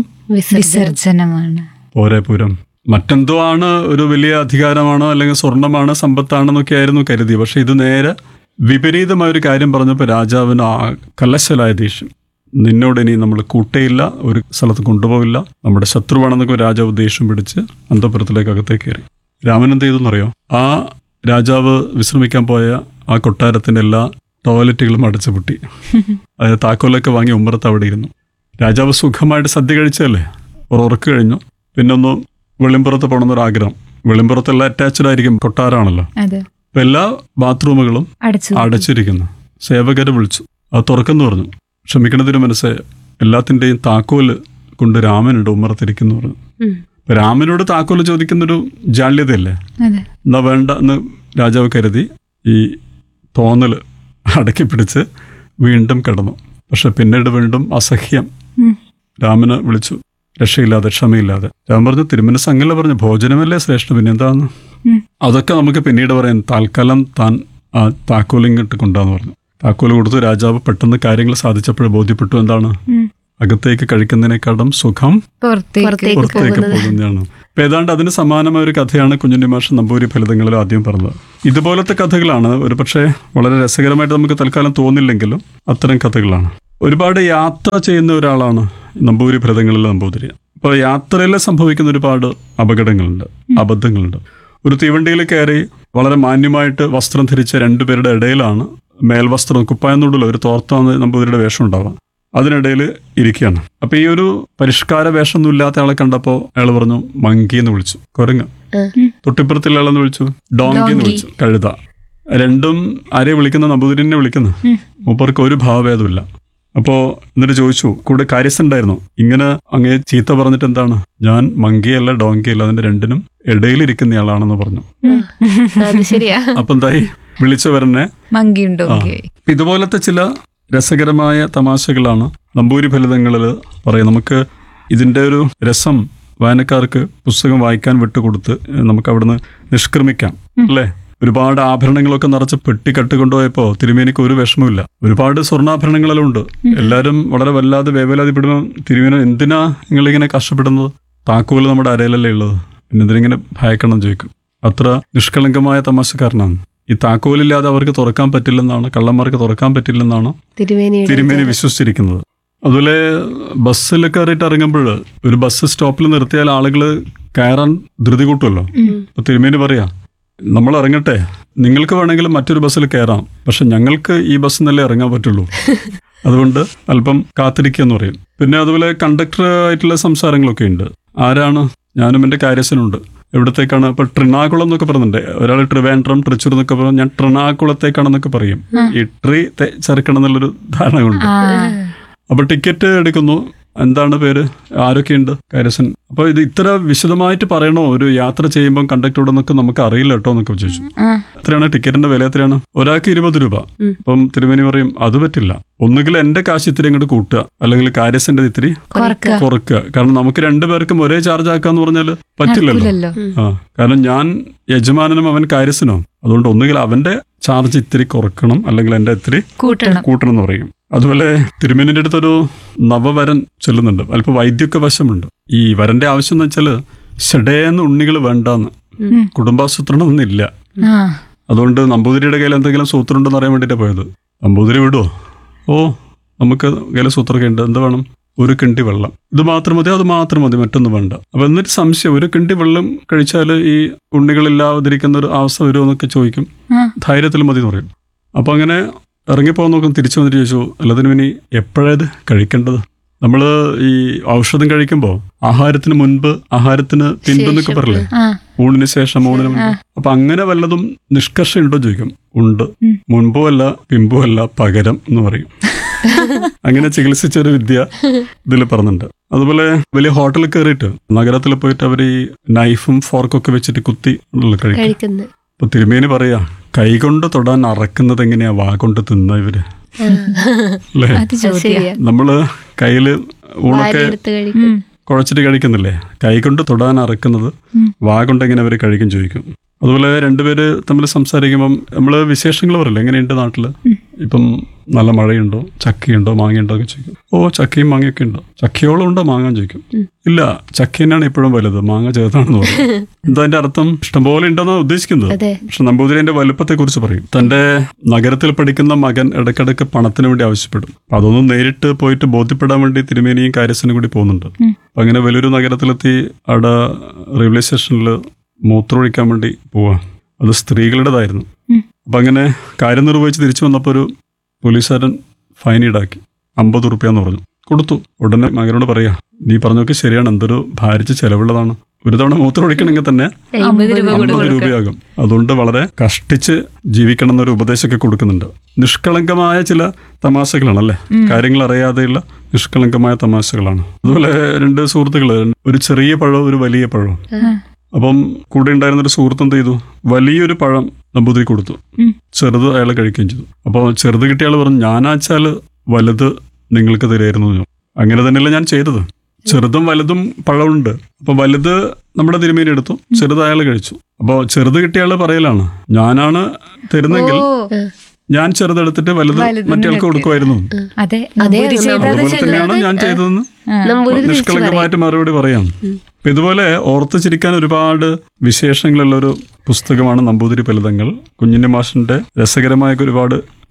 [SPEAKER 2] വിസർജനമാണ്.
[SPEAKER 1] പോരെ പൂരം. മറ്റെന്തോ ആണ്, ഒരു വലിയ അധികാരമാണോ അല്ലെങ്കിൽ സ്വർണമാണ് സമ്പത്താണെന്നൊക്കെ ആയിരുന്നു കരുതി. പക്ഷെ ഇത് നേരെ വിപരീതമായ ഒരു കാര്യം പറഞ്ഞപ്പോൾ രാജാവിന് ആ കലശലായ ദേഷ്യം. നിന്നോട് ഇനി നമ്മൾ കൂട്ടയില്ല, ഒരു സ്ഥലത്ത് കൊണ്ടുപോകില്ല, നമ്മുടെ ശത്രുവാണെന്നൊക്കെ രാജാവ് ദേഷ്യം പിടിച്ച് അന്തപുരത്തിലേക്ക് അകത്തേക്ക് കയറി. രാമൻ എന്ത് ചെയ്തെന്നറിയോ? ആ രാജാവ് വിശ്രമിക്കാൻ പോയ ആ കൊട്ടാരത്തിന്റെ എല്ലാ ടോയ്ലറ്റുകളും അടച്ചു പൂട്ടി. അതായത് താക്കോലൊക്കെ വാങ്ങി ഉമ്മറത്ത് അവിടെ ഇരുന്നു. രാജാവ് സുഖമായിട്ട് സദ്യ കഴിച്ചല്ലേ, ഒരു ഉറക്ക് കഴിഞ്ഞു. പിന്നെ ഒന്ന് വെളിമ്പുറത്ത് പോകണമെന്നൊരാഗ്രഹം. വെളിമ്പുറത്തെല്ലാം അറ്റാച്ച്ഡ് ആയിരിക്കും, കൊട്ടാരാണല്ലോ.
[SPEAKER 2] അതെ.
[SPEAKER 1] അപ്പൊ എല്ലാ ബാത്റൂമുകളും
[SPEAKER 2] അടച്ചു.
[SPEAKER 1] അടച്ചിരിക്കുന്നു. സേവകരെ വിളിച്ചു, അത് തുറക്കെന്ന് പറഞ്ഞു. ക്ഷമിക്കണതിന് മനസ്സേ, എല്ലാത്തിൻ്റെയും താക്കോല് കൊണ്ട് രാമനുണ്ട് ഉമ്മറത്തിരിക്കുന്നു പറഞ്ഞു.
[SPEAKER 3] ഉം.
[SPEAKER 1] അപ്പൊ രാമനോട് താക്കോല് ചോദിക്കുന്നൊരു ജാള്യതയല്ലേ?
[SPEAKER 2] അതെ.
[SPEAKER 1] എന്നാ വേണ്ട എന്ന് രാജാവ് കരുതി ഈ തോന്നൽ അടക്കി പിടിച്ച് വീണ്ടും കിടന്നു. പക്ഷെ പിന്നീട് വീണ്ടും അസഹ്യം
[SPEAKER 2] ഉം.
[SPEAKER 1] രാമന് വിളിച്ചു, രക്ഷയില്ലാതെ ക്ഷമയില്ലാതെ. രാമൻ പറഞ്ഞു, തിരുമനസ് അങ്ങല്ല പറഞ്ഞു, ഭോജനമല്ലേ ശ്രേഷ്ഠം, പിന്നെ എന്താന്ന്?
[SPEAKER 2] ഉം.
[SPEAKER 1] അതൊക്കെ നമുക്ക് പിന്നീട് പറയാം. താൽക്കാലം താൻ ആ താക്കോലിങ്ങിട്ട് കൊണ്ടാന്ന് പറഞ്ഞു. താക്കോല് കൊടുത്തു. രാജാവ് പെട്ടെന്ന് കാര്യങ്ങൾ സാധിച്ചപ്പോൾ ബോധ്യപ്പെട്ടു, എന്താണ്
[SPEAKER 2] ഉം.
[SPEAKER 1] അകത്തേക്ക് കഴിക്കുന്നതിനേക്കാളും സുഖം
[SPEAKER 2] പുറത്തേക്ക്.
[SPEAKER 3] പുറത്തേക്ക്
[SPEAKER 1] പുറത്തേക്ക്
[SPEAKER 3] പോകുന്നത്.
[SPEAKER 1] പോകുന്നതാണ്. അപ്പൊ ഏതാണ്ട് അതിന് സമാനമായ ഒരു കഥയാണ് കുഞ്ഞുണ്ണി മാഷ് നമ്പൂരി ഫലിതങ്ങളിൽ ആദ്യം പറഞ്ഞത്. ഇതുപോലത്തെ കഥകളാണ് ഒരു പക്ഷേ വളരെ രസകരമായിട്ട് നമുക്ക് തൽക്കാലം തോന്നില്ലെങ്കിലും അത്തരം കഥകളാണ്. ഒരുപാട് യാത്ര ചെയ്യുന്ന ഒരാളാണ് നമ്പൂതിരി ഭരതങ്ങളിലെ നമ്പൂതിരി. അപ്പോൾ യാത്രയിൽ സംഭവിക്കുന്ന ഒരുപാട് അപകടങ്ങളുണ്ട്, അബദ്ധങ്ങളുണ്ട്. ഒരു തീവണ്ടിയിൽ കയറി വളരെ മാന്യമായിട്ട് വസ്ത്രം ധരിച്ച രണ്ടുപേരുടെ ഇടയിലാണ് മേൽവസ്ത്രം കുപ്പായെന്നോടുള്ള ഒരു തോർത്താന്ന് നമ്പൂതിരിയുടെ വേഷം ഉണ്ടാവാം. അതിനിടയിൽ ഇരിക്കുകയാണ്. അപ്പൊ ഈ ഒരു പരിഷ്കാര വേഷമൊന്നും ഇല്ലാത്ത ആളെ കണ്ടപ്പോൾ അയാൾ പറഞ്ഞു മങ്കി എന്ന് വിളിച്ചു, കുരങ്ങ്. തൊട്ടിപ്പുറത്തുള്ള ആളെന്ന് വിളിച്ചു ഡോങ്കി എന്ന് വിളിച്ചു, കഴുത. രണ്ടും ആരെയും വിളിക്കുന്ന നമ്പൂതിരിനെ വിളിക്കുന്നു. മൂപ്പർക്ക് ഒരു ഭാവഭേദമില്ല. അപ്പോ എന്നിട്ട് ചോദിച്ചു കൂടെ കാര്യസ്ഥനുണ്ടായിരുന്നു, ഇങ്ങനെ അങ്ങേ ചീത്ത പറഞ്ഞിട്ട് എന്താണ്? ഞാൻ മങ്കിയല്ല ഡോങ്കിയല്ല, അതിന്റെ രണ്ടിനും ഇടയിലിരിക്കുന്നയാളാണെന്ന് പറഞ്ഞു.
[SPEAKER 3] അത് ശരിയാ.
[SPEAKER 1] അപ്പൊ എന്തായി? വിളിച്ചവരനെ
[SPEAKER 2] മങ്കിയുണ്ടോ?
[SPEAKER 1] ഇതുപോലത്തെ ചില രസകരമായ തമാശകളാണ് നമ്പൂരി ഫലിതങ്ങളിൽ പറയും. നമുക്ക് ഇതിന്റെ ഒരു രസം വായനക്കാർക്ക് പുസ്തകം വായിക്കാൻ വിട്ടുകൊടുത്ത് നമുക്ക് അവിടുന്ന് നിഷ്ക്രമിക്കാം അല്ലേ? ഒരുപാട് ആഭരണങ്ങളൊക്കെ നിറച്ച് പെട്ടി കെട്ടുകൊണ്ടുപോയപ്പോ തിരുമേനിക്ക് ഒരു വിഷമമില്ല. ഒരുപാട് സ്വർണ്ണാഭരണങ്ങളെല്ലാം ഉണ്ട്. എല്ലാവരും വളരെ വല്ലാതെ വേവലാതിപ്പെടുമ്പോൾ തിരുമേന എന്തിനാ നിങ്ങളിങ്ങനെ കഷ്ടപ്പെടുന്നത്? താക്കോല് നമ്മുടെ അരയിലല്ലേ ഉള്ളത്, പിന്നെ എന്തിനിങ്ങനെ ഭയക്കണം ചോദിക്കും. അത്ര നിഷ്കളങ്കമായ തമാശക്കാരനാണ്. ഈ താക്കോലില്ലാതെ അവർക്ക് തുറക്കാൻ പറ്റില്ലെന്നാണ്, കള്ളന്മാർക്ക് തുറക്കാൻ പറ്റില്ലെന്നാണ് തിരുമേനി വിശ്വസിച്ചിരിക്കുന്നത്. അതുപോലെ ബസ്സിൽ കയറിയിട്ട് ഇറങ്ങുമ്പോൾ ഒരു ബസ് സ്റ്റോപ്പിൽ നിർത്തിയാൽ ആളുകൾ കയറാൻ ധൃതി കൂട്ടുമല്ലോ. അപ്പൊ തിരുമേനി പറയാ, നമ്മൾ ഇറങ്ങട്ടെ, നിങ്ങൾക്ക് വേണമെങ്കിൽ മറ്റൊരു ബസ്സിൽ കയറാം, പക്ഷെ ഞങ്ങൾക്ക് ഈ ബസ്സിൽ നിന്നല്ലേ ഇറങ്ങാൻ പറ്റുള്ളൂ, അതുകൊണ്ട് അല്പം കാത്തിരിക്കുക എന്ന് പറയും. പിന്നെ അതുപോലെ കണ്ടക്ടർ ആയിട്ടുള്ള സംസാരങ്ങളൊക്കെ ഉണ്ട്. ആരാണ്? ഞാനും എൻ്റെ കാര്യസ്ഥനുണ്ട്. എവിടത്തേക്കാണ്? ഇപ്പൊ ട്രിണാകുളം എന്നൊക്കെ പറയുന്നുണ്ട്. ഒരാൾ ട്രിവാൻഡ്രം, തൃശ്ശൂർ എന്നൊക്കെ പറയും. ഞാൻ ട്രിണാകുളത്തേക്കാണെന്നൊക്കെ പറയും. ഈ ട്രീ ചേർക്കണം എന്നുള്ളൊരു ധാരണ ഉണ്ട്. അപ്പൊ ടിക്കറ്റ് എടുക്കുന്നു. എന്താണ് പേര്? ആരൊക്കെയുണ്ട്? കാര്യസ്ഥൻ. അപ്പൊ ഇത് ഇത്ര വിശദമായിട്ട് പറയണോ ഒരു യാത്ര ചെയ്യുമ്പോൾ കണ്ടക്ടറോടൊന്നൊക്കെ നമുക്ക് അറിയില്ല കേട്ടോ എന്നൊക്കെ ചോദിച്ചു. എത്രയാണ് ടിക്കറ്റിന്റെ വില? എത്രയാണ്? ഒരാൾക്ക് ഇരുപത് രൂപ. അപ്പം തിരുമേനി പറയും അത് പറ്റില്ല, ഒന്നുകിൽ എന്റെ കാശ് ഇത്തിരി അങ്ങോട്ട് കൂട്ടുക, അല്ലെങ്കിൽ കാര്യസ്ഥന്റെ ഇത്തിരി കുറക്കുക. കാരണം നമുക്ക് രണ്ടുപേർക്കും ഒരേ ചാർജ് ആക്കാന്ന് പറഞ്ഞാൽ പറ്റില്ലല്ലോ. ആ കാരണം ഞാൻ യജമാനനും അവൻ കാര്യസ്ഥനോ, അതുകൊണ്ട് ഒന്നുകിൽ അവന്റെ ചാർജ് ഇത്തിരി കുറക്കണം, അല്ലെങ്കിൽ എന്റെ ഇത്തിരി കൂട്ടണം എന്ന് പറയും. അതുപോലെ തിരുമേനിന്റെ അടുത്തൊരു നവവരൻ ചെല്ലുന്നുണ്ട്. അല്പം വൈദ്യൊക്കെ വശമുണ്ട്. ഈ വരന്റെ ആവശ്യം എന്ന് വെച്ചാല് ഷഡേന്ന് ഉണ്ണികൾ വേണ്ടാന്ന്, കുടുംബാസൂത്രണം ഒന്നില്ല. അതുകൊണ്ട് നമ്പൂതിരിയുടെ കയ്യിൽ എന്തെങ്കിലും സൂത്രം ഉണ്ടെന്ന് അറിയാൻ വേണ്ടിയിട്ടാണ് പോയത്. നമ്പൂതിരി വിടുവോ? ഓ നമുക്ക് കയ്യിൽ സൂത്രമൊക്കെ ഉണ്ട്, എന്ത് വേണം? ഒരു കിണ്ടി വെള്ളം. ഇത് മാത്രം മതി, അത് മാത്രം മതി, മറ്റൊന്നും വേണ്ട. അപ്പൊ എന്നിട്ട് സംശയം, ഒരു കിണ്ടി വെള്ളം കഴിച്ചാൽ ഈ ഉണ്ണികളില്ലാതിരിക്കുന്ന ഒരു അവസ്ഥ വരുമോ എന്നൊക്കെ ചോദിക്കും. ധൈര്യത്തിൽ മതി എന്ന് പറയും. അപ്പൊ അങ്ങനെ ഇറങ്ങിപ്പോകാൻ നോക്കും. തിരിച്ചു വന്നിട്ട് ചോദിച്ചു, അല്ലതിനും ഇനി എപ്പോഴത് കഴിക്കേണ്ടത്? നമ്മൾ ഈ ഔഷധം കഴിക്കുമ്പോൾ ആഹാരത്തിന് മുൻപ്, ആഹാരത്തിന് പിൻപെന്നൊക്കെ പറയില്ലേ? ഊണിന് ശേഷം, ഊണിന് മുൻപ്. അപ്പൊ അങ്ങനെ വല്ലതും നിഷ്കർഷ ഉണ്ടോ ചോദിക്കും. ഉണ്ട്. മുൻപോ അല്ല പിമ്പോ അല്ല, പകരം എന്ന് പറയും. അങ്ങനെ ചികിത്സിച്ച ഒരു വിദ്യ ഇതിൽ പറഞ്ഞിട്ടുണ്ട്. അതുപോലെ വലിയ ഹോട്ടലിൽ കയറിയിട്ട് നഗരത്തിൽ പോയിട്ട് അവർ ഈ നൈഫും ഫോർക്കൊക്കെ വെച്ചിട്ട് കുത്തി കഴിക്കും. അപ്പൊ തിരുമേനി പറയാ, കൈകൊണ്ട് തൊടാൻ അറക്കുന്നത് എങ്ങനെയാ വാ കൊണ്ട് തിന്ന ഇവര് അല്ലേ? നമ്മള് കയ്യില് ഊണൊക്കെ കുഴച്ചിട്ട് കഴിക്കുന്നില്ലേ? കൈകൊണ്ട് തൊടാൻ അറക്കുന്നത് വാ കൊണ്ട് എങ്ങനെ അവര് കഴിക്കും ചോദിക്കും. അതുപോലെ രണ്ടുപേര് തമ്മിൽ സംസാരിക്കുമ്പം നമ്മള് വിശേഷങ്ങൾ പറയില്ല, എങ്ങനെയുണ്ട് നാട്ടില്, ഇപ്പം നല്ല മഴയുണ്ടോ, ചക്കയുണ്ടോ, മാങ്ങയുണ്ടോ ഒക്കെ ചോദിക്കും. ഓ ചക്കയും മാങ്ങയൊക്കെ ഉണ്ടോ? ചക്കയോളം ഉണ്ടോ മാങ്ങ ചോദിക്കും. ഇല്ല, ചക്ക തന്നെയാണ് ഇപ്പോഴും വലുത്, മാങ്ങ ചെറുതാണെന്ന് പറയും. എന്താ അതിന്റെ അർത്ഥം? ഇഷ്ടംപോലെ ഉണ്ടെന്നാണ് ഉദ്ദേശിക്കുന്നത്. പക്ഷെ നമ്പൂതിരിന്റെ വലുപ്പത്തെ കുറിച്ച് പറയും. തന്റെ നഗരത്തിൽ പഠിക്കുന്ന മകൻ ഇടയ്ക്കിടയ്ക്ക് പണത്തിന് വേണ്ടി ആവശ്യപ്പെടും. അപ്പൊ അതൊന്നും നേരിട്ട് പോയിട്ട് ബോധ്യപ്പെടാൻ വേണ്ടി തിരുമേനിയും കാര്യസ്ഥനും കൂടി പോകുന്നുണ്ട്. അപ്പൊ അങ്ങനെ വലിയൊരു നഗരത്തിലെത്തി അവിടെ റെയിൽവേ സ്റ്റേഷനിൽ മൂത്രമൊഴിക്കാൻ വേണ്ടി പോവാ. അത് സ്ത്രീകളുടേതായിരുന്നു. അപ്പൊ അങ്ങനെ കാര്യം നിർവഹിച്ച് തിരിച്ചു വന്നപ്പോൾ ഒരു പോലീസുകാരൻ ഫൈൻ ഈടാക്കി. അമ്പത് റുപ്യാന്ന് പറഞ്ഞു. കൊടുത്തു. ഉടനെ മകനോട് പറയാ, നീ പറഞ്ഞൊക്കെ ശരിയാണ്, എന്തൊരു ഭാരിച്ച് ചെലവുള്ളതാണ്. ഒരു തവണ മൂത്രം ഒഴിക്കണമെങ്കിൽ തന്നെ അമ്പത് രൂപയാകും. അതുകൊണ്ട് വളരെ കഷ്ടിച്ച് ജീവിക്കണം എന്നൊരു ഉപദേശമൊക്കെ കൊടുക്കുന്നുണ്ട്. നിഷ്കളങ്കമായ ചില തമാശകളാണല്ലേ, കാര്യങ്ങൾ അറിയാതെയുള്ള നിഷ്കളങ്കമായ തമാശകളാണ്. അതുപോലെ രണ്ട് സുഹൃത്തുക്കള്, ഒരു ചെറിയ പഴവും ഒരു വലിയ പഴവും. അപ്പം കൂടെ ഉണ്ടായിരുന്നൊരു സുഹൃത്ത് എന്ത് ചെയ്തു, വലിയൊരു പഴം നമ്പൂതിരി കൊടുത്തു, ചെറുത് അയാൾ കഴിക്കുകയും ചെയ്തു. അപ്പോൾ ചെറുത് കിട്ടിയ ആൾ പറഞ്ഞു, ഞാനാച്ചാൽ വലുത് നിങ്ങൾക്ക് തരുമായിരുന്നു. അങ്ങനെ തന്നെയല്ല ഞാൻ ചെയ്തത്. ചെറുതും വലുതും പഴമുണ്ട്. അപ്പൊ വലുത് നമ്മുടെ തിരുമേനി എടുത്തു, ചെറുത് അയാൾ കഴിച്ചു. അപ്പോൾ ചെറുത് കിട്ടിയ ആൾ പറയലാണ്, ഞാനാണ് തരുന്നെങ്കിൽ ഞാൻ ചെറുതെടുത്തിട്ട് വലുത് മറ്റേയാൾക്ക് കൊടുക്കുമായിരുന്നു. അതുപോലെ തന്നെയാണ് ഞാൻ ചെയ്തതെന്ന് നിഷ്കളങ്കമായിട്ട് മറുപടി പറയാം. ഇതുപോലെ ഓർത്ത് ചിരിക്കാൻ ഒരുപാട് വിശേഷങ്ങളുള്ള ഒരു പുസ്തകമാണ് നമ്പൂതിരി ഫലിതങ്ങൾ. കുഞ്ഞിന്റെ മാഷിന്റെ രസകരമായ ഒരുപാട്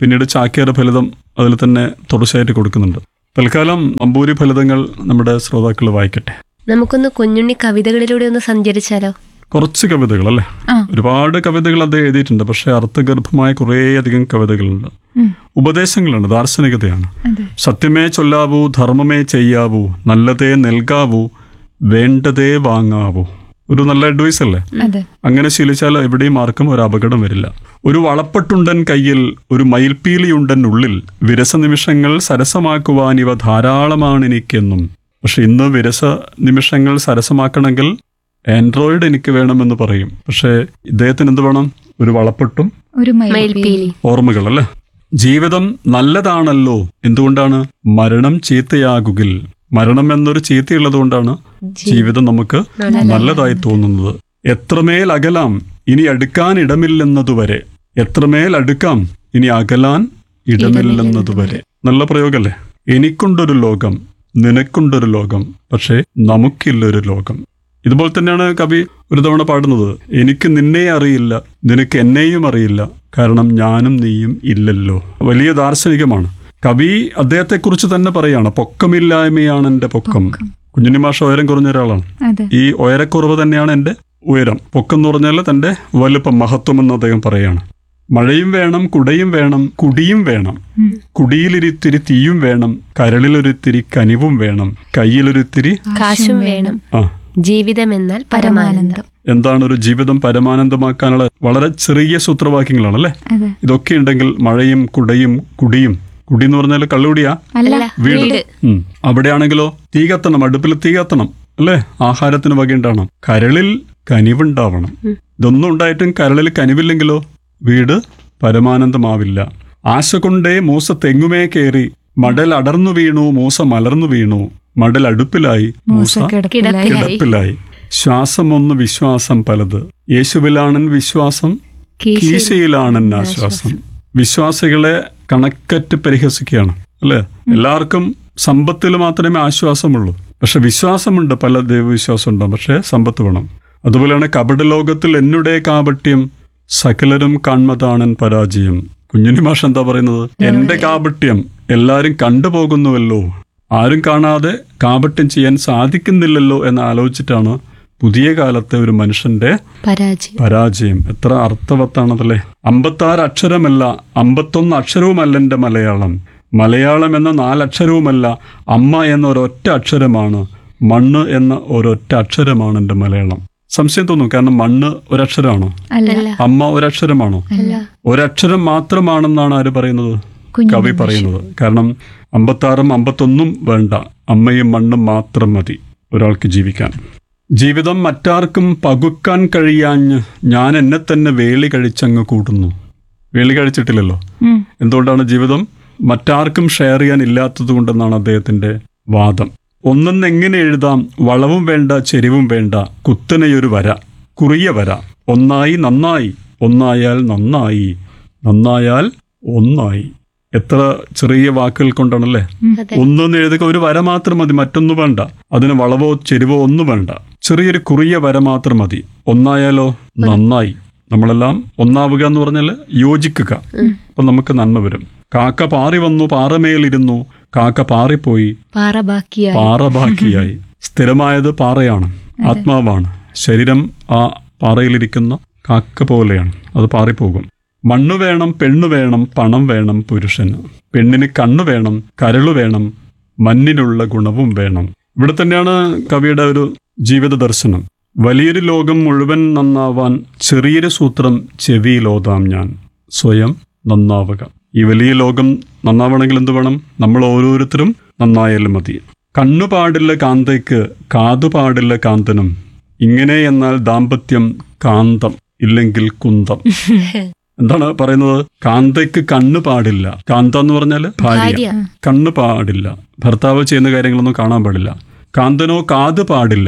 [SPEAKER 1] പിന്നീട് ചാക്യാർ ഫലിതം അതിൽ തന്നെ തുടർച്ചയായിട്ട് കൊടുക്കുന്നുണ്ട്. തൽക്കാലം അമ്പൂരി ഫലിതങ്ങൾ നമ്മുടെ ശ്രോതാക്കൾ വായിക്കട്ടെ.
[SPEAKER 3] നമുക്കൊന്ന് കുഞ്ഞുണ്ണി കവിതകളിലൂടെ ഒന്ന് സഞ്ചരിച്ചാലോ?
[SPEAKER 1] കുറച്ച് കവിതകൾ അല്ലേ,
[SPEAKER 2] ആ.
[SPEAKER 1] ഒരുപാട് കവിതകൾ അദ്ദേഹം എഴുതിയിട്ടുണ്ട്. പക്ഷെ അർത്ഥഗർഭമായ കുറേയധികം കവിതകളുണ്ട്.
[SPEAKER 2] ഉം.
[SPEAKER 1] ഉപദേശങ്ങളുണ്ട്, ദാർശനികതയാണ്.
[SPEAKER 2] അതെ.
[SPEAKER 1] സത്യമേ ചൊല്ലാവൂ, ധർമ്മമേ ചെയ്യാവൂ, നല്ലതേ നൽകാവൂ, വേണ്ടതേ വാങ്ങാവൂ. ഒരു നല്ല അഡ്വൈസ് അല്ലേ?
[SPEAKER 2] അതെ.
[SPEAKER 1] അങ്ങനെ ശീലിച്ചാൽ എവിടെയും ആർക്കും ഒരു അപകടം വരില്ല. ഒരു വളപ്പട്ടുണ്ടൻ കയ്യിൽ, ഒരു മയിൽപ്പീലിയുണ്ടൻ ഉള്ളിൽ, വിരസ നിമിഷങ്ങൾ സരസമാക്കുവാൻ ഇവ ധാരാളമാണ് എനിക്കെന്നും. പക്ഷെ ഇന്ന് വിരസ നിമിഷങ്ങൾ സരസമാക്കണമെങ്കിൽ ആൻഡ്രോയിഡ് എനിക്ക് വേണമെന്ന് പറയും. പക്ഷേ ഇദ്ദേഹത്തിന് എന്ത് വേണം? ഒരു വളപ്പൊട്ടും
[SPEAKER 2] ഒരു
[SPEAKER 3] മയിൽപ്പീലി.
[SPEAKER 1] ഓർമ്മകൾ അല്ലേ. ജീവിതം നല്ലതാണല്ലോ. എന്തുകൊണ്ടാണ്? മരണം ചീത്തയാകുകിൽ. മരണം എന്നൊരു ചീത്തയുള്ളത് കൊണ്ടാണ് ജീവിതം നമുക്ക് നല്ലതായി തോന്നുന്നത്. എത്രമേൽ അകലാം ഇനി അടുക്കാൻ ഇടമില്ലെന്നതുവരെ. എത്രമേൽ അടുക്കാം ഇനി അകലാൻ ഇടമില്ലെന്നതുവരെ. നല്ല പ്രയോഗല്ലേ? എനിക്കുണ്ടൊരു ലോകം, നിനക്കുണ്ടൊരു ലോകം, പക്ഷേ നമുക്കില്ലൊരു ലോകം. ഇതുപോലെ തന്നെയാണ് കവി ഒരു തവണ പാടുന്നത്. എനിക്ക് നിന്നെ അറിയില്ല, നിനക്ക് എന്നെയും അറിയില്ല, കാരണം ഞാനും നീയും ഇല്ലല്ലോ. വലിയ ദാർശനികമാണ്. കവി അദ്ദേഹത്തെക്കുറിച്ച് തന്നെ പറയാണ്, പൊക്കമില്ലായ്മയാണ് എൻ്റെ പൊക്കം. കുഞ്ഞുണ്ണി മാഷ് ഉയരം കുറഞ്ഞ ഒരാളാണ്.
[SPEAKER 2] അതെ.
[SPEAKER 1] ഈ ഉയരക്കുറവ് തന്നെയാണ് എൻ്റെ ഉയരം. പൊക്കം എന്ന് പറഞ്ഞാൽ തൻ്റെ വലുപ്പം, മഹത്വം എന്ന് അദ്ദേഹം പറയാണ്. മഴയും വേണം, കുടയും വേണം, കുടിയും വേണം, കുടിയിലൊരിത്തിരി തീയും വേണം, കരളിലൊരിത്തിരി കനിവും വേണം, കയ്യിലൊരിത്തിരി
[SPEAKER 3] കാശും വേണം,
[SPEAKER 1] ആ
[SPEAKER 3] ജീവിതം എന്നാൽ പരമാനന്ദം.
[SPEAKER 1] എന്താണ് ഒരു ജീവിതം പരമാനന്ദമാക്കാനുള്ള വളരെ ചെറിയ സൂത്രവാക്യങ്ങളാണ് അല്ലേ?
[SPEAKER 2] അതെ.
[SPEAKER 1] ഇതൊക്കെ ഉണ്ടെങ്കിൽ മഴയും കുടയും കുടിയും, കുടി എന്ന് പറഞ്ഞാൽ കള്ളുകുടിയാ,
[SPEAKER 2] അല്ല,
[SPEAKER 1] വീട്. ഉം. അവിടെയാണെങ്കിലോ തീ കത്തണം, അടുപ്പിൽ തീ കത്തണം അല്ലേ? ആഹാരത്തിന് വകയുണ്ടാവണം, കരളിൽ കനിവുണ്ടാവണം. ഇതൊന്നും ഉണ്ടായിട്ടും കരളിൽ കനിവില്ലെങ്കിലോ വീട് പരമാനന്ദമാവില്ല. ആശ കൊണ്ടേ മൂസ തെങ്ങുമേ കയറി, മടൽ അടർന്നു വീണു, മൂസ മലർന്നു വീണു, മടൽ അടുപ്പിലായി, മൂസ
[SPEAKER 2] കിടപ്പിലായി.
[SPEAKER 1] കിടപ്പിലായി. ശ്വാസം ഒന്ന് വിശ്വാസം പലത്, യേശുവിലാണൻ വിശ്വാസം, കീശയിലാണൻ ആശ്വാസം. വിശ്വാസികളെ കണക്കറ്റ് പരിഹസിക്കുകയാണ് അല്ലെ? എല്ലാവർക്കും സമ്പത്തിൽ മാത്രമേ ആശ്വാസമുള്ളൂ. പക്ഷെ വിശ്വാസമുണ്ട്, പല ദൈവവിശ്വാസം ഉണ്ടാവും, പക്ഷെ സമ്പത്ത് വേണം. അതുപോലെയാണ് കപടലോകത്തിൽ എന്നുടേ കാപട്യം, സകലരും കാൺമതാണൻ പരാജയം. കുഞ്ഞുണ്ണി മാഷ് എന്താ പറയുന്നത്? എന്റെ കാപട്യം എല്ലാരും കണ്ടുപോകുന്നുവല്ലോ, ആരും കാണാതെ കാപട്യം ചെയ്യാൻ സാധിക്കുന്നില്ലല്ലോ എന്ന് ആലോചിച്ചിട്ടാണ് പുതിയ കാലത്തെ ഒരു മനുഷ്യന്റെ
[SPEAKER 3] പരാജയം.
[SPEAKER 1] പരാജയം. എത്ര അർത്ഥവത്താണതല്ലേ? അമ്പത്താറ് അക്ഷരമല്ല, അമ്പത്തൊന്ന് അക്ഷരവുമല്ല എൻ്റെ മലയാളം. മലയാളം എന്ന നാലക്ഷരവുമല്ല, അമ്മ എന്ന ഒരൊറ്റ അക്ഷരമാണ്. മണ്ണ് എന്ന ഒരൊറ്റ അക്ഷരമാണ് എൻ്റെ മലയാളം. സംശയം തോന്നും, കാരണം മണ്ണ് ഒരക്ഷരമാണോ? അമ്മ ഒരക്ഷരമാണോ? ഒരക്ഷരം മാത്രമാണെന്നാണ് ആര് പറയുന്നത്? കവി പറയുന്നത്. കാരണം അമ്പത്താറും അമ്പത്തൊന്നും വേണ്ട, അമ്മയും മണ്ണും മാത്രം മതി ഒരാൾക്ക് ജീവിക്കാൻ. ജീവിതം മറ്റാർക്കും പകുക്കാൻ കഴിയാഞ്ഞ് ഞാൻ എന്നെ തന്നെ വേളി കഴിച്ചങ്ങ് കൂട്ടുന്നു. വേളി കഴിച്ചിട്ടില്ലല്ലോ. എന്തുകൊണ്ടാണ്? ജീവിതം മറ്റാർക്കും ഷെയർ ചെയ്യാൻ ഇല്ലാത്തത് കൊണ്ടെന്നാണ് അദ്ദേഹത്തിന്റെ വാദം. ഒന്നെന്ന് എങ്ങനെ എഴുതാം, വളവും വേണ്ട ചെരിവും വേണ്ട, കുത്തനെയൊരു വര, കുറിയ വര, ഒന്നായി നന്നായി, ഒന്നായാൽ നന്നായി, നന്നായാൽ ഒന്നായി. എത്ര ചെറിയ വാക്കുകൾ കൊണ്ടാണല്ലേ? ഒന്നൊന്ന് എഴുതുക, ഒരു വര മാത്രം മതി, മറ്റൊന്നും വേണ്ട. അതിന് വളവോ ചെരിവോ ഒന്നും വേണ്ട, ചെറിയൊരു കുറിയ വര മാത്രം മതി. ഒന്നായാലോ നന്നായി. നമ്മളെല്ലാം ഒന്നാവുക എന്ന് പറഞ്ഞാൽ യോജിക്കുക, അപ്പൊ നമുക്ക് നന്മ വരും. കാക്ക പാറി വന്നു, പാറമേലിരുന്നു, കാക്ക പാറിപ്പോയി,
[SPEAKER 3] പാറ ബാക്കിയായി.
[SPEAKER 1] പാറ ബാക്കിയായി. സ്ഥിരമായത് പാറയാണ്, ആത്മാവാണ്. ശരീരം ആ പാറയിലിരിക്കുന്ന കാക്ക പോലെയാണ്, അത് പാറിപ്പോകും. മണ്ണു വേണം, പെണ്ണു വേണം, പണം വേണം പുരുഷന്. പെണ്ണിന് കണ്ണു വേണം, കരളു വേണം, മണ്ണിനുള്ള ഗുണവും വേണം. ഇവിടെ തന്നെയാണ് കവിയുടെ ഒരു ജീവിത ദർശനം. വലിയൊരു ലോകം മുഴുവൻ നന്നാവാൻ ചെറിയൊരു സൂത്രം ചെവിയിലോതാം ഞാൻ, സ്വയം നന്നാവുക. ഈ വലിയ ലോകം നന്നാവണമെങ്കിൽ എന്ത് വേണം? നമ്മൾ ഓരോരുത്തരും നന്നായാലും മതി. കണ്ണു പാടില്ല കാന്തയ്ക്ക്, കാതു പാടില്ല കാന്തനും, ഇങ്ങനെ എന്നാൽ ദാമ്പത്യം കാന്തം, ഇല്ലെങ്കിൽ കുന്തം. എന്താണ് പറയുന്നത്? കാന്തയ്ക്ക് കണ്ണ് പാടില്ല. കാന്ത എന്ന് പറഞ്ഞാൽ ഭാര്യ. കണ്ണ് പാടില്ല, ഭർത്താവ് ചെയ്യുന്ന കാര്യങ്ങളൊന്നും കാണാൻ പാടില്ല. കാന്തനോ കാത് പാടില്ല,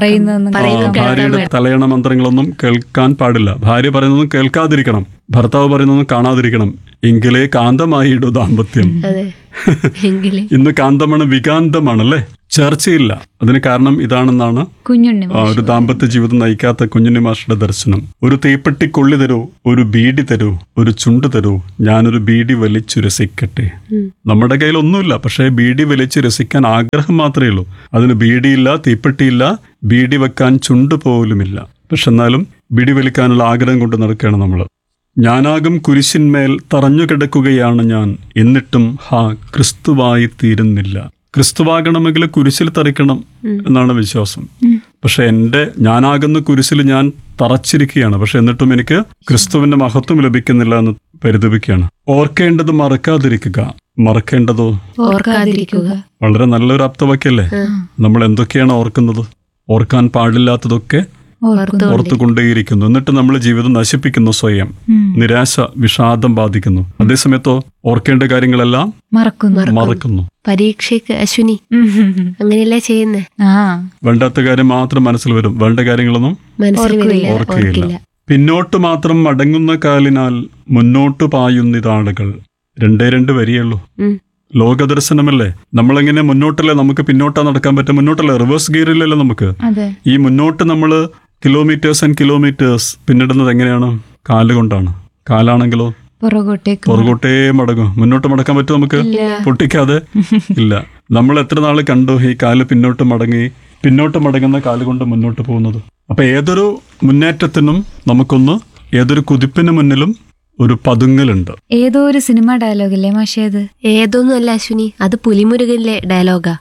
[SPEAKER 1] ഭാര്യയുടെ തലയണ മന്ത്രങ്ങളൊന്നും കേൾക്കാൻ പാടില്ല. ഭാര്യ പറയുന്നതും കേൾക്കാതിരിക്കണം, ഭർത്താവ് പറയുന്നതും കാണാതിരിക്കണം. എങ്കിലേ കാന്തമായിടൂ ദാമ്പത്യം. ഇന്ന് കാന്തമാണ്, വികാന്തമാണല്ലേ? ചേർച്ചയില്ല. അതിന് കാരണം ഇതാണെന്നാണ്
[SPEAKER 2] കുഞ്ഞുണ്ണി
[SPEAKER 1] ആ, ഒരു ദാമ്പത്യ ജീവിതം നയിക്കാത്ത കുഞ്ഞുണ്ണി മാഷയുടെ ദർശനം. ഒരു തീപ്പെട്ടി കൊള്ളി തരൂ, ഒരു ബീഡി തരൂ, ഒരു ചുണ്ട് തരൂ, ഞാനൊരു ബീഡി വലിച്ചു രസിക്കട്ടെ. നമ്മുടെ കയ്യിൽ ഒന്നുമില്ല, പക്ഷേ ബീഡി വലിച്ച് രസിക്കാൻ ആഗ്രഹം മാത്രമേ ഉള്ളൂ. അതിന് ബീഡിയില്ല, തീപ്പെട്ടിയില്ല, ബീഡി വെക്കാൻ ചുണ്ട് പോലുമില്ല. പക്ഷെ എന്നാലും ബീഡി വലിക്കാനുള്ള ആഗ്രഹം കൊണ്ട് നടക്കുകയാണ് നമ്മൾ. ഞാനാകും കുരിശിന്മേൽ തറഞ്ഞു കിടക്കുകയാണ് ഞാൻ, എന്നിട്ടും ഹാ ക്രിസ്തുവായി തീരുന്നില്ല. ക്രിസ്തുവാകണമെങ്കിൽ കുരിശിൽ തറയ്ക്കണം എന്നാണ് വിശ്വാസം. പക്ഷെ എൻ്റെ ഞാനാകുന്ന കുരിശിൽ ഞാൻ തറച്ചിരിക്കുകയാണ്. പക്ഷെ എന്നിട്ടും എനിക്ക് ക്രിസ്തുവിന്റെ മഹത്വം ലഭിക്കുന്നില്ല എന്ന് പരിതപിക്കുകയാണ്. ഓർക്കേണ്ടത് മറക്കാതിരിക്കുക, മറക്കേണ്ടതോ
[SPEAKER 3] ഓർക്കാതിരിക്കുക.
[SPEAKER 1] വളരെ നല്ലൊരു ആപ്തവാക്യല്ലേ. നമ്മൾ എന്തൊക്കെയാണ് ഓർക്കുന്നത്? ഓർക്കാൻ പാടില്ലാത്തതൊക്കെ
[SPEAKER 2] ഓർക്കുന്നു.
[SPEAKER 1] ഓർത്തു കൊണ്ടേയിരിക്കുന്നു. എന്നിട്ട് നമ്മൾ ജീവിതം നശിപ്പിക്കുന്നു, സ്വയം നിരാശ വിഷാദം ബാധിക്കുന്നു. അതേസമയത്തോ ഓർക്കേണ്ട കാര്യങ്ങളെല്ലാം
[SPEAKER 2] മറക്കുന്നു.
[SPEAKER 1] മറക്കുന്നു.
[SPEAKER 3] പരീക്ഷയ്ക്ക് അശ്വിനി അങ്ങനെയല്ലേ ചെയ്യുന്നേ?
[SPEAKER 2] ആ
[SPEAKER 1] വേണ്ടാത്ത കാര്യം മാത്രം മനസ്സിൽ വരും, വേണ്ട കാര്യങ്ങളൊന്നും
[SPEAKER 3] മനസ്സിൽ വരില്ല,
[SPEAKER 1] ഓർക്കുകയില്ല.
[SPEAKER 3] ഓർക്കില്ല.
[SPEAKER 1] പിന്നോട്ട് മാത്രം മടങ്ങുന്ന കാലിനാൽ മുന്നോട്ട് പായുന്നിതാളുകൾ. രണ്ടേ രണ്ട് വരിയുള്ളൂ.
[SPEAKER 3] ഉം.
[SPEAKER 1] ലോകദർശനമല്ലേ. നമ്മളെങ്ങനെ മുന്നോട്ടല്ലേ നമുക്ക് പിന്നോട്ടാ നടക്കാൻ പറ്റും? മുന്നോട്ടല്ലേ, റിവേഴ്സ് ഗിയറിലല്ലേ നമുക്ക്.
[SPEAKER 2] അതെ.
[SPEAKER 1] ഈ മുന്നോട്ട് നമ്മൾ കിലോമീറ്റേഴ്സ് ആൻഡ് കിലോമീറ്റേഴ്സ് പിന്നിടുന്നത് എങ്ങനെയാണ്? കാലുകൊണ്ടാണ്. കാലാണെങ്കിലോ
[SPEAKER 2] പുറകോട്ടേക്ക്
[SPEAKER 1] പുറകോട്ടേ മടങ്ങും. മുന്നോട്ട് മടക്കാൻ പറ്റും നമുക്ക്? പൊട്ടിക്കാതെ ഇല്ല. നമ്മൾ എത്ര നാൾ കണ്ടു ഈ കാല് പിന്നോട്ട് മടങ്ങി, പിന്നോട്ട് മടങ്ങുന്ന കാലുകൊണ്ട് മുന്നോട്ട് പോകുന്നത്. അപ്പൊ ഏതൊരു മുന്നേറ്റത്തിനും നമുക്കൊന്ന്, ഏതൊരു കുതിപ്പിന് മുന്നിലും ഒരു പതുങ്ങലുണ്ട്.
[SPEAKER 2] ഏതോ ഒരു സിനിമ ഡയലോഗല്ലേ മാഷേത്?
[SPEAKER 3] ഏതൊന്നും അല്ല അശ്വിനി, അത് പുലിമുരുകനിലെ ഡയലോഗാ.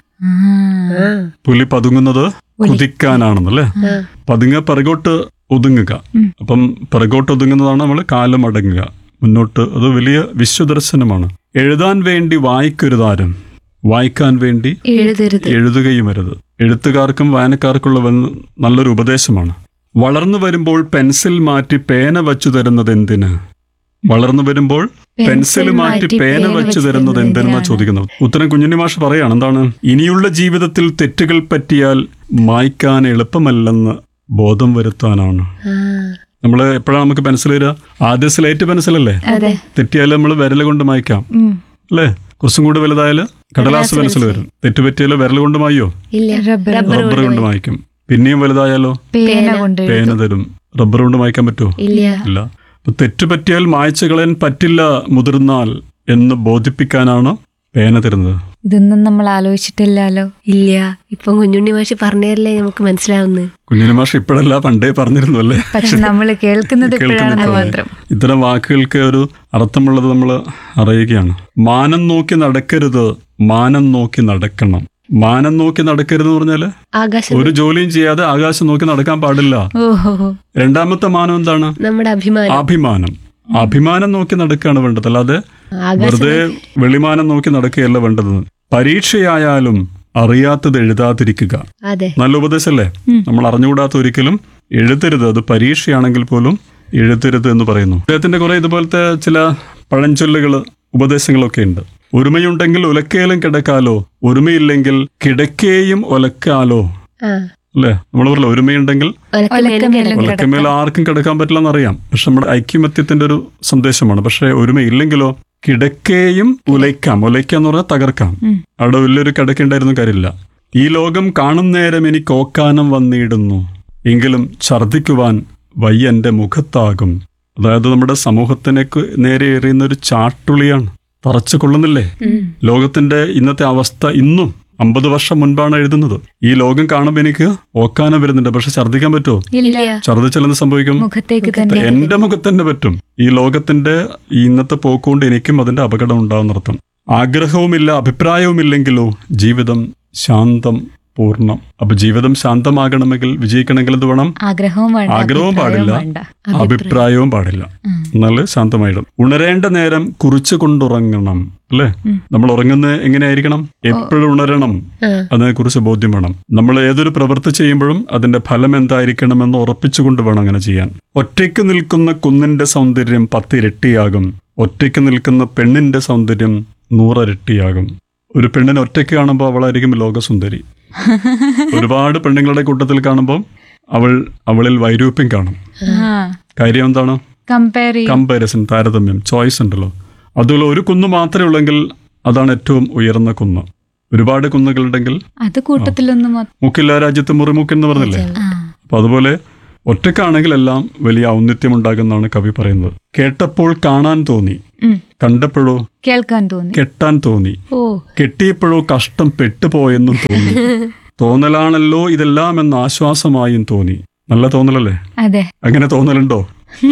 [SPEAKER 1] പുലി പതുങ്ങുന്നത് കുതിക്കാനാണെന്നല്ലേ. പതുങ്ങ പിറകോട്ട് ഒതുങ്ങുക. അപ്പം പിറകോട്ട് ഒതുങ്ങുന്നതാണ് നമ്മൾ കാലം അടങ്ങുക മുന്നോട്ട്. അത് വലിയ വിശ്വദർശനമാണ്. എഴുതാൻ വേണ്ടി വായിക്കരുതാരും, വായിക്കാൻ വേണ്ടി
[SPEAKER 2] എഴുതരുത്.
[SPEAKER 1] എഴുതുകയും വരുത്. എഴുത്തുകാർക്കും വായനക്കാർക്കുള്ള വന്ന് നല്ലൊരു ഉപദേശമാണ്. വളർന്നു വരുമ്പോൾ പെൻസിൽ മാറ്റി പേന വച്ചു തരുന്നത് എന്തിന്? വളർന്നു വരുമ്പോൾ പെൻസിൽ മാറ്റി പേന വെച്ചു തരുന്നത് എന്തിനാ ചോദിക്കുന്നത്. ഉത്തരം കുഞ്ഞുണ്ണി മാഷ് പറയാണ്. എന്താണ്? ഇനിയുള്ള ജീവിതത്തിൽ തെറ്റുകൾ പറ്റിയാൽ മായ്ക്കാൻ എളുപ്പമല്ലെന്ന് ബോധം വരുത്താനാണ്. നമ്മള് എപ്പോഴാണ് നമുക്ക് പെൻസിൽ വരിക? ആദ്യം സ്ലേറ്റ് പെൻസിലല്ലേ. തെറ്റിയാൽ നമ്മൾ വിരൽ കൊണ്ട് മായ്ക്കാം അല്ലേ. കുറച്ചും കൂടി വലുതായാല് കടലാസ് പെൻസിൽ വരും. തെറ്റുപറ്റിയാലോ വിരൽ കൊണ്ട് മായോ? റബ്ബർ കൊണ്ട് മായ്ക്കും. പിന്നെയും വലുതായാലോ
[SPEAKER 2] പേന കൊണ്ട്
[SPEAKER 1] പേന തരും. റബ്ബർ കൊണ്ട് മായ്ക്കാൻ പറ്റുമോ? ഇല്ല. തെറ്റുപറ്റിയാൽ മായ്ച്ചു കളയാൻ പറ്റില്ല മുതിർന്നാൽ എന്ന് ബോധിപ്പിക്കാനാണ് പേന തരുന്നത്.
[SPEAKER 2] ഇതൊന്നും നമ്മൾ ആലോചിച്ചിട്ടില്ലല്ലോ.
[SPEAKER 3] ഇല്ല, ഇപ്പൊ കുഞ്ഞുണ്ണി മാഷി പറഞ്ഞല്ലേ നമുക്ക് മനസ്സിലാവുന്നത്.
[SPEAKER 1] കുഞ്ഞുണ്ണി മാഷ് ഇപ്പോഴല്ല പണ്ടേ പറഞ്ഞിരുന്നു അല്ലേ.
[SPEAKER 2] പക്ഷെ നമ്മൾ കേൾക്കുന്നത് ഇപ്പോഴാണെന്ന് മാത്രം.
[SPEAKER 1] ഇത്തരം വാക്കുകൾക്ക് ഒരു അർത്ഥമുള്ളത് നമ്മൾ അറിയുകയാണ്. മാനം നോക്കി നടക്കരുത്, മാനം നോക്കി നടക്കണം. മാനം നോക്കി നടക്കരുത് എന്ന് പറഞ്ഞാല്
[SPEAKER 3] ആകാശം,
[SPEAKER 1] ഒരു ജോലിയും ചെയ്യാതെ ആകാശം നോക്കി നടക്കാൻ പാടില്ല.
[SPEAKER 2] ഓഹോ.
[SPEAKER 1] രണ്ടാമത്തെ മാനം എന്താണ്?
[SPEAKER 3] നമ്മുടെ അഭിമാനം.
[SPEAKER 1] അഭിമാനം. അഭിമാനം നോക്കി നടക്കുകയാണ് വേണ്ടത്, അല്ലാതെ വെറുതെ വെളിമാനം നോക്കി നടക്കുകയല്ല വേണ്ടത്. പരീക്ഷയായാലും അറിയാത്തത് എഴുതാതിരിക്കുക.
[SPEAKER 3] അതെ,
[SPEAKER 1] നല്ല ഉപദേശല്ലേ. നമ്മൾ അറിഞ്ഞുകൂടാത്ത ഒരിക്കലും എഴുതരുത്. അത് പരീക്ഷയാണെങ്കിൽ പോലും എഴുതരുത് എന്ന് പറയുന്നു. അദ്ദേഹത്തിന്റെ കുറെ ഇതുപോലത്തെ ചില പഴഞ്ചൊല്ലുകള് ഉപദേശങ്ങളൊക്കെ ഉണ്ട്. ഒരുമയുണ്ടെങ്കിൽ ഉലക്കയിലും കിടക്കാലോ, ഒരുമയില്ലെങ്കിൽ കിടക്കേയും ഒലക്കാലോ. അല്ലേ, നമ്മൾ പറയല്ലോ ഒരുമയുണ്ടെങ്കിൽ ഒലക്കമേൽ ആർക്കും കിടക്കാൻ പറ്റില്ല എന്നറിയാം. പക്ഷെ നമ്മുടെ ഐക്യമത്യത്തിന്റെ ഒരു സന്ദേശമാണ്. പക്ഷെ ഒരുമയില്ലെങ്കിലോ കിടക്കേയും ഉലയ്ക്കാം. ഉലയ്ക്കാന്ന് പറഞ്ഞാൽ തകർക്കാം. അവിടെ വലിയൊരു കിടക്കേണ്ടായിരുന്നു കാര്യമില്ല. ഈ ലോകം കാണും നേരം എനിക്ക് ഓക്കാനം വന്നിടുന്നു, എങ്കിലും ഛർദിക്കുവാൻ വയ്യ എന്റെ മുഖത്താകും. അതായത് നമ്മുടെ സമൂഹത്തിനേക്ക് നേരെ എറിയുന്ന ഒരു ചാട്ടുളിയാണ്. തറച്ചു കൊള്ളുന്നില്ലേ ലോകത്തിന്റെ ഇന്നത്തെ അവസ്ഥ? ഇന്നും അമ്പത് വർഷം മുൻപാണ് എഴുതുന്നത്. ഈ ലോകം കാണുമ്പോൾ എനിക്ക് ഓക്കാനം വരുന്നുണ്ട്, പക്ഷെ ഛർദ്ദിക്കാൻ പറ്റുമോ? ഛർദ്ദിച്ചാൽ എന്ത് സംഭവിക്കും?
[SPEAKER 2] മുഖത്തേക്ക് തന്നെ,
[SPEAKER 1] എന്റെ മുഖത്ത് തന്നെ പറ്റും. ഈ ലോകത്തിന്റെ ഈ ഇന്നത്തെ പോക്കുകൊണ്ട് എനിക്കും അതിന്റെ അപകടം ഉണ്ടാവുന്നർത്ഥം. ആഗ്രഹവുമില്ല അഭിപ്രായവുമില്ലെങ്കിലോ ജീവിതം ശാന്തം പൂർണ്ണം. അപ്പൊ ജീവിതം ശാന്തമാകണമെങ്കിൽ, വിജയിക്കണമെങ്കിൽ എന്ത് വേണം?
[SPEAKER 2] ആഗ്രഹവും
[SPEAKER 1] ആഗ്രഹവും പാടില്ല, അഭിപ്രായവും പാടില്ല. എന്നാല് ശാന്തമായിടും. ഉണരേണ്ട നേരം കുറിച്ചു കൊണ്ടുറങ്ങണം അല്ലേ. നമ്മൾ ഉറങ്ങുന്നത് എങ്ങനെയായിരിക്കണം? എപ്പോഴും ഉണരണം. അതിനെ കുറിച്ച് ബോധ്യം വേണം. നമ്മൾ ഏതൊരു പ്രവൃത്തി ചെയ്യുമ്പോഴും അതിന്റെ ഫലം എന്തായിരിക്കണമെന്ന് ഉറപ്പിച്ചുകൊണ്ട് വേണം അങ്ങനെ ചെയ്യാൻ. ഒറ്റയ്ക്ക് നിൽക്കുന്ന കുന്നിന്റെ സൗന്ദര്യം പത്തിരട്ടിയാകും, ഒറ്റയ്ക്ക് നിൽക്കുന്ന പെണ്ണിന്റെ സൗന്ദര്യം നൂറരട്ടിയാകും. ഒരു പെണ്ണിനെ ഒറ്റയ്ക്ക് കാണുമ്പോൾ അവളായിരിക്കും ലോകസുന്ദരി. ഒരുപാട് പെണ്ണുങ്ങളുടെ കൂട്ടത്തിൽ കാണുമ്പോൾ അവൾ അവളിൽ വൈരൂപ്യം കാണും. കാര്യം എന്താണ്? കമ്പാരിസൺ, താരതമ്യം, ചോയ്സ് ഉണ്ടല്ലോ. അതുപോലെ ഒരു കുന്ന് മാത്രമേ ഉള്ളെങ്കിൽ അതാണ് ഏറ്റവും ഉയർന്ന കുന്ന്. ഒരുപാട് കുന്നുകളുണ്ടെങ്കിൽ
[SPEAKER 2] അത് കൂട്ടത്തിലൊന്നും മൊ-
[SPEAKER 1] മൂക്കില്ല രാജ്യത്ത് മുറിമുക്ക് എന്ന് പറഞ്ഞില്ലേ?
[SPEAKER 2] ആ.
[SPEAKER 1] അപ്പൊ അതുപോലെ ഒറ്റക്കാണെങ്കിൽ എല്ലാം വലിയ ഔന്നിത്യം ഉണ്ടാകുന്നതാണ് കവി പറയുന്നത്. കേട്ടപ്പോൾ കാണാൻ തോന്നി,
[SPEAKER 2] ഉം.
[SPEAKER 1] കണ്ടപ്പോഴോ
[SPEAKER 2] കേൾക്കാൻ തോന്നി.
[SPEAKER 1] കെട്ടാൻ തോന്നി,
[SPEAKER 3] ഓ
[SPEAKER 1] കെട്ടിയപ്പോഴോ കഷ്ടം പെട്ടുപോയെന്നും തോന്നി, തോന്നലാണല്ലോ ഇതെല്ലാം എന്ന ആശ്വാസമായും തോന്നി. നല്ല തോന്നലല്ലേ?
[SPEAKER 2] അതെ.
[SPEAKER 1] അങ്ങനെ തോന്നലുണ്ടോ?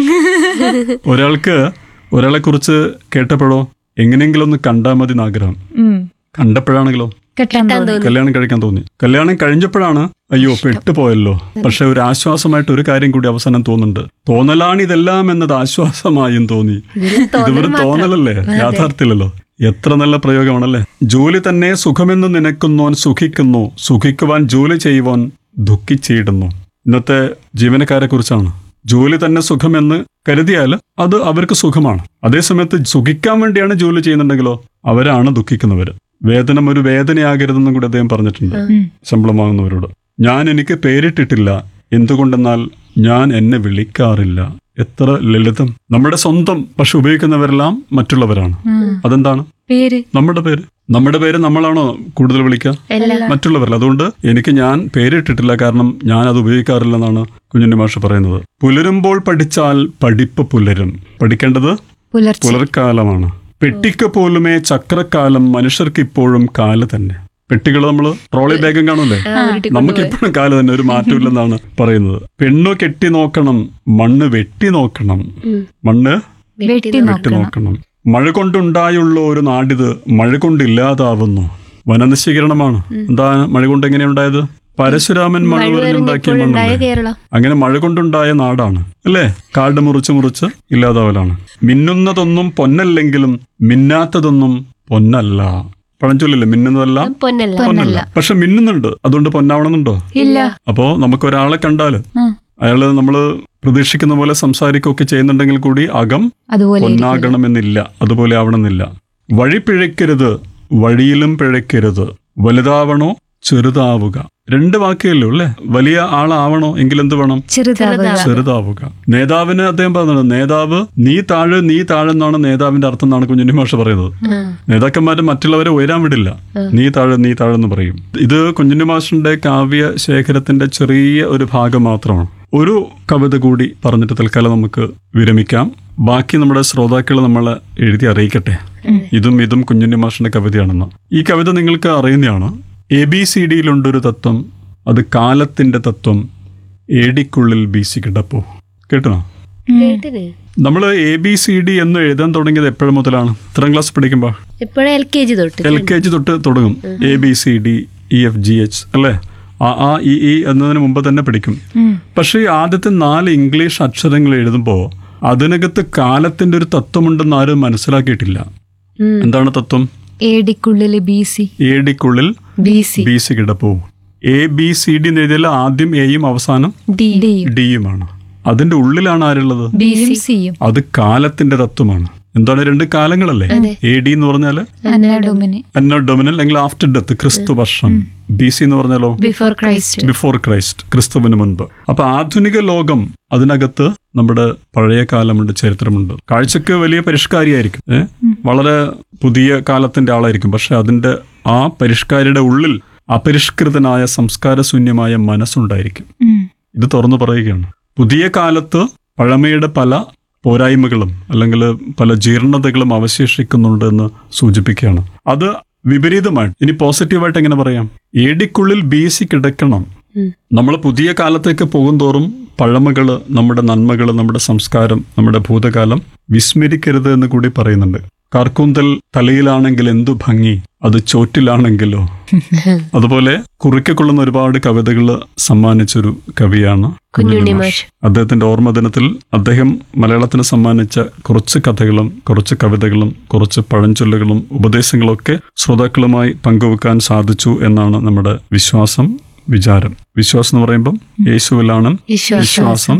[SPEAKER 1] ഒരാൾക്ക് ഒരാളെ കുറിച്ച് കേട്ടപ്പോഴോ എങ്ങനെയെങ്കിലും ഒന്ന് കണ്ടാൽ മതി എന്നാഗ്രഹം.
[SPEAKER 2] ഉം.
[SPEAKER 1] കണ്ടപ്പോഴാണെങ്കിലോ
[SPEAKER 2] കെട്ടാൻ തോന്നി.
[SPEAKER 1] കല്യാണം കഴിക്കാൻ തോന്നി. കല്യാണം കഴിഞ്ഞപ്പോഴാണ് അയ്യോ പെട്ടുപോയല്ലോ. പക്ഷെ ഒരു ആശ്വാസമായിട്ട് ഒരു കാര്യം കൂടി അവസാനം തോന്നുന്നുണ്ട്. തോന്നലാണ് ഇതെല്ലാം എന്നത് ആശ്വാസമായും തോന്നി. ഇത് വെറും തോന്നലല്ലേ, യാഥാർത്ഥ്യമല്ലല്ലോ. എത്ര നല്ല പ്രയോഗമാണല്ലേ. ജോലി തന്നെ സുഖമെന്ന് നിനക്കുന്നോൻ സുഖിക്കുന്നു, സുഖിക്കുവാൻ ജോലി ചെയ്യുവാൻ ദുഃഖിച്ചിടുന്നു. ഇന്നത്തെ ജീവനക്കാരെ കുറിച്ചാണ്. ജോലി തന്നെ സുഖമെന്ന് കരുതിയാൽ അത് അവർക്ക് സുഖമാണ്. അതേസമയത്ത് സുഖിക്കാൻ വേണ്ടിയാണ് ജോലി ചെയ്യുന്നുണ്ടെങ്കിലോ അവരാണ് ദുഃഖിക്കുന്നവർ. വേതനം ഒരു വേദനയാകരുതെന്നും കൂടി അദ്ദേഹം പറഞ്ഞിട്ടുണ്ട് ശമ്പളം വാങ്ങുന്നവരോട്. ഞാൻ എനിക്ക് പേരിട്ടിട്ടില്ല, എന്തുകൊണ്ടെന്നാൽ ഞാൻ എന്നെ വിളിക്കാറില്ല. എത്ര ലളിതം. നമ്മുടെ സ്വന്തം പക്ഷെ ഉപയോഗിക്കുന്നവരെല്ലാം മറ്റുള്ളവരാണ്. അതെന്താണ്?
[SPEAKER 2] പേര്.
[SPEAKER 1] നമ്മുടെ പേര് നമ്മുടെ പേര് നമ്മളാണോ കൂടുതൽ വിളിക്കുക? മറ്റുള്ളവരല്ല. അതുകൊണ്ട് എനിക്ക് ഞാൻ പേരിട്ടിട്ടില്ല, കാരണം ഞാൻ അത് ഉപയോഗിക്കാറില്ലെന്നാണ് കുഞ്ഞുണ്ണി മാഷ് പറയുന്നത്. പുലരുമ്പോൾ പഠിച്ചാൽ പഠിപ്പ് പുലരും. പഠിക്കേണ്ടത്
[SPEAKER 2] പുലർച്ചെ.
[SPEAKER 1] പുലർക്കാലമാണ്. പെട്ടിക്ക് പോലുമേ ചക്രക്കാലം, മനുഷ്യർക്ക് ഇപ്പോഴും കാല് തന്നെ. പെട്ടികൾ നമ്മൾ ട്രോളി ബാഗും കാണൂലേ, നമുക്ക് എപ്പോഴും കാല് തന്നെ, ഒരു മാറ്റമില്ലെന്നാണ് പറയുന്നത്. പെണ്ണു കെട്ടി നോക്കണം, മണ്ണ് വെട്ടി നോക്കണം, മണ്ണ്
[SPEAKER 2] വെട്ടി
[SPEAKER 1] വെട്ടി
[SPEAKER 2] നോക്കണം.
[SPEAKER 1] നോക്കണം. മഴ കൊണ്ടുണ്ടായുള്ള ഒരു നാടിത് മഴ കൊണ്ടില്ലാതാവുന്നു. വനനശീകരണമാണ്. എന്താ മഴ കൊണ്ട് എങ്ങനെയുണ്ടായത്? പരശുരാമൻ മഴ പറഞ്ഞുണ്ടാക്കിയ മണ്ണല്ലേ.
[SPEAKER 3] കേരളം
[SPEAKER 1] അങ്ങനെ മഴ കൊണ്ടുണ്ടായ നാടാണ് അല്ലേ. കാട് മുറിച്ച് മുറിച്ച് ഇല്ലാതാവലാണ്. മിന്നുന്നതൊന്നും പൊന്നല്ലെങ്കിലും മിന്നാത്തതൊന്നും പൊന്നല്ല. പഴഞ്ചൊല്ലില്ലേ, മിന്നുന്നതെല്ലാം
[SPEAKER 3] പൊന്നല്ല.
[SPEAKER 1] പൊന്നല്ല. പക്ഷെ മിന്നുന്നുണ്ട്, അതുകൊണ്ട് പൊന്നാവണമെന്നുണ്ടോ?
[SPEAKER 2] ഇല്ല.
[SPEAKER 1] അപ്പോ നമുക്ക് ഒരാളെ കണ്ടാല്
[SPEAKER 2] ആ.
[SPEAKER 1] അയാള് നമ്മള് പ്രതീക്ഷിക്കുന്ന പോലെ സംസാരിക്കുകയൊക്കെ ചെയ്യുന്നുണ്ടെങ്കിൽ കൂടി അകം
[SPEAKER 2] അതുപോലെ
[SPEAKER 1] പൊന്നാകണമെന്നില്ല, അതുപോലെ ആവണമെന്നില്ല. വഴി പിഴയ്ക്കരുത്, വഴിയിലും പിഴയ്ക്കരുത്. വലുതാവണോ ചെറുതാവുക. രണ്ട് വാക്കേ ഉള്ളൂ അല്ലേ. വലിയ ആളാവണോ എങ്കിൽ എന്ത് വേണം?
[SPEAKER 2] ചെറുതാവുക.
[SPEAKER 1] ചെറുതാവുക. നേതാവിന് അദ്ദേഹം പറഞ്ഞത്, നേതാവ് നീ താഴെ നീ താഴെ എന്നാണ് നേതാവിന്റെ അർത്ഥം എന്നാണ് കുഞ്ഞുണ്ണി മാഷ് പറയുന്നത്. നേതാക്കന്മാര് മറ്റുള്ളവരെ ഉയരാൻ വിടില്ല, നീ താഴെ നീ താഴെ എന്ന് പറയും. ഇത് കുഞ്ഞുണ്ണി മാഷിന്റെ കാവ്യ ശേഖരത്തിന്റെ ചെറിയ ഒരു ഭാഗം മാത്രമാണ്. ഒരു കവിത കൂടി പറഞ്ഞിട്ട് തൽക്കാലം നമുക്ക് വിരമിക്കാം. ബാക്കി നമ്മുടെ ശ്രോതാക്കൾ നമ്മളെ എഴുതി അറിയിക്കട്ടെ, ഇതും ഇതും കുഞ്ഞുണ്ണി മാഷിന്റെ കവിതയാണെന്ന്. ഈ കവിത നിങ്ങൾക്ക് അറിയുന്നതാണ്. എ ബി സി ഡിയിലുണ്ടൊരു തത്വം, അത് കാലത്തിന്റെ തത്വം, ഏടിക്കുള്ളിൽ ബി സി കിടപ്പോ. കേട്ടോ?
[SPEAKER 3] കേട്ടിന്
[SPEAKER 1] നമ്മൾ എ ബി സി ഡി എന്ന് എഴുതാൻ തുടങ്ങിയത് എപ്പോഴും മുതലാണ്? ഇത്രാം ക്ലാസ് പഠിക്കുമ്പോൾ
[SPEAKER 3] എപ്പോഴും എൽ കെ ജി തൊട്ട്
[SPEAKER 1] എൽ കെ ജി തൊട്ട് തുടങ്ങും. A B C D E F G H അല്ലേ. ആ ആ ഇ ഈ എന്നതിന് മുമ്പ് തന്നെ പഠിക്കും. പക്ഷേ ഈ ആദ്യത്തെ നാല് ഇംഗ്ലീഷ് അക്ഷരങ്ങൾ എഴുതുമ്പോൾ അതിനകത്ത് കാലത്തിന്റെ ഒരു തത്വമുണ്ടെന്ന് ആരും മനസ്സിലാക്കിയിട്ടില്ല. എന്താണ് തത്വം?
[SPEAKER 2] ഏടിക്കുള്ളില് B C.
[SPEAKER 1] ഏടിക്കുള്ളിൽ
[SPEAKER 2] B C.
[SPEAKER 1] B C കിടപ്പോ. A B C D എന്ന് എഴുതിയാൽ ആദ്യം എയും അവസാനം
[SPEAKER 2] ഡിയും.
[SPEAKER 1] ഡിയുമാണ്. അതിന്റെ ഉള്ളിലാണ് ആരുള്ളത്?
[SPEAKER 2] ബിയും സിയും.
[SPEAKER 1] അത് കാലത്തിന്റെ തത്വമാണ്. എന്താണ്? രണ്ട് കാലങ്ങളല്ലേ. എ ഡി എന്ന് പറഞ്ഞാല്
[SPEAKER 2] അന്നഡൊമിനി.
[SPEAKER 1] അന്നോ ഡൊമിനൽ അല്ലെങ്കിൽ ആഫ്റ്റർ ഡെത്ത്, ക്രിസ്തു വർഷം. ബി സി എന്ന് പറഞ്ഞാലോ
[SPEAKER 2] ബിഫോർ ക്രൈസ്റ്റ്.
[SPEAKER 1] ബിഫോർ ക്രൈസ്റ്റ്, ക്രിസ്തുവിന് മുൻപ്. അപ്പൊ ആധുനിക ലോകം, അതിനകത്ത് നമ്മുടെ പഴയ കാലമുണ്ട്, ചരിത്രമുണ്ട്. കാഴ്ചക്ക് വലിയ പരിഷ്കാരിയായിരിക്കും, ഏഹ് വളരെ പുതിയ കാലത്തിന്റെ ആളായിരിക്കും. പക്ഷെ അതിന്റെ ആ പരിഷ്കാരിയുടെ ഉള്ളിൽ അപരിഷ്കൃതനായ സംസ്കാരശൂന്യമായ മനസ്സുണ്ടായിരിക്കും. ഇത് തുറന്നു പറയുകയാണ്. പുതിയ കാലത്ത് പഴമയുടെ പല പോരായ്മകളും അല്ലെങ്കിൽ പല ജീർണതകളും അവശേഷിക്കുന്നുണ്ട് എന്ന് സൂചിപ്പിക്കുകയാണ്. അത് വിപരീതമായിട്ട് ഇനി പോസിറ്റീവായിട്ട് എങ്ങനെ പറയാം? ഏടിക്കുള്ളിൽ ബി സി കിടക്കണം. നമ്മൾ പുതിയ കാലത്തേക്ക് പോകുന്തോറും പഴമകള്, നമ്മുടെ നന്മകള്, നമ്മുടെ സംസ്കാരം, നമ്മുടെ ഭൂതകാലം വിസ്മരിക്കരുത് എന്ന് കൂടി പറയുന്നുണ്ട്. കാർക്കൂന്തൽ തലയിലാണെങ്കിൽ എന്തു ഭംഗി, അത് ചോറ്റിലാണെങ്കിലോ. അതുപോലെ കുറിക്കൊള്ളുന്ന ഒരുപാട് കവിതകൾ സമ്മാനിച്ചൊരു കവിയാണ് കുഞ്ഞുണ്ണി മാഷ്. അദ്ദേഹത്തിന്റെ ഓർമ്മ ദിനത്തിൽ അദ്ദേഹം മലയാളത്തിന് സമ്മാനിച്ച കുറച്ച് കഥകളും കുറച്ച് കവിതകളും കുറച്ച് പഴഞ്ചൊല്ലുകളും ഉപദേശങ്ങളും ഒക്കെ ശ്രോതാക്കളുമായി പങ്കുവെക്കാൻ സാധിച്ചു എന്നാണ് നമ്മുടെ വിശ്വാസം, വിചാരം. വിശ്വാസം എന്ന് പറയുമ്പം യേശുവിലാണ് വിശ്വാസം,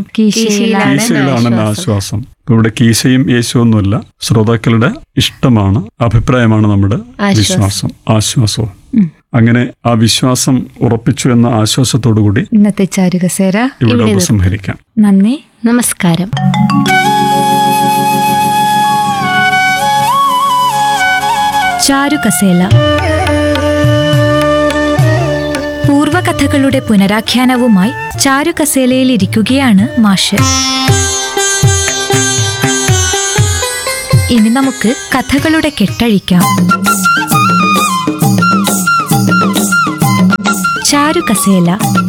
[SPEAKER 1] കീശയിലാണ് ആശ്വാസം. ഇപ്പൊ ഇവിടെ കീശയും യേശുവൊന്നുമില്ല, ശ്രോതാക്കളുടെ ഇഷ്ടമാണ്, അഭിപ്രായമാണ് നമ്മുടെ വിശ്വാസം, ആശ്വാസവും. അങ്ങനെ ആ വിശ്വാസം ഉറപ്പിച്ചു എന്ന ആശ്വാസത്തോടു കൂടി
[SPEAKER 2] ഇന്നത്തെ ചാരുകസേര
[SPEAKER 1] ഇവിടെ ഉപസംഹരിക്കാം.
[SPEAKER 2] നന്ദി,
[SPEAKER 3] നമസ്കാരം.
[SPEAKER 2] ചാരുകസേല കഥകളുടെ പുനരാഖ്യാനവുമായി ചാരുകസേലയിൽ ഇരിക്കുകയാണ് മാഷ്. ഇനി നമുക്ക് കഥകളുടെ കെട്ടഴിക്കാം. ചാരുകസേല.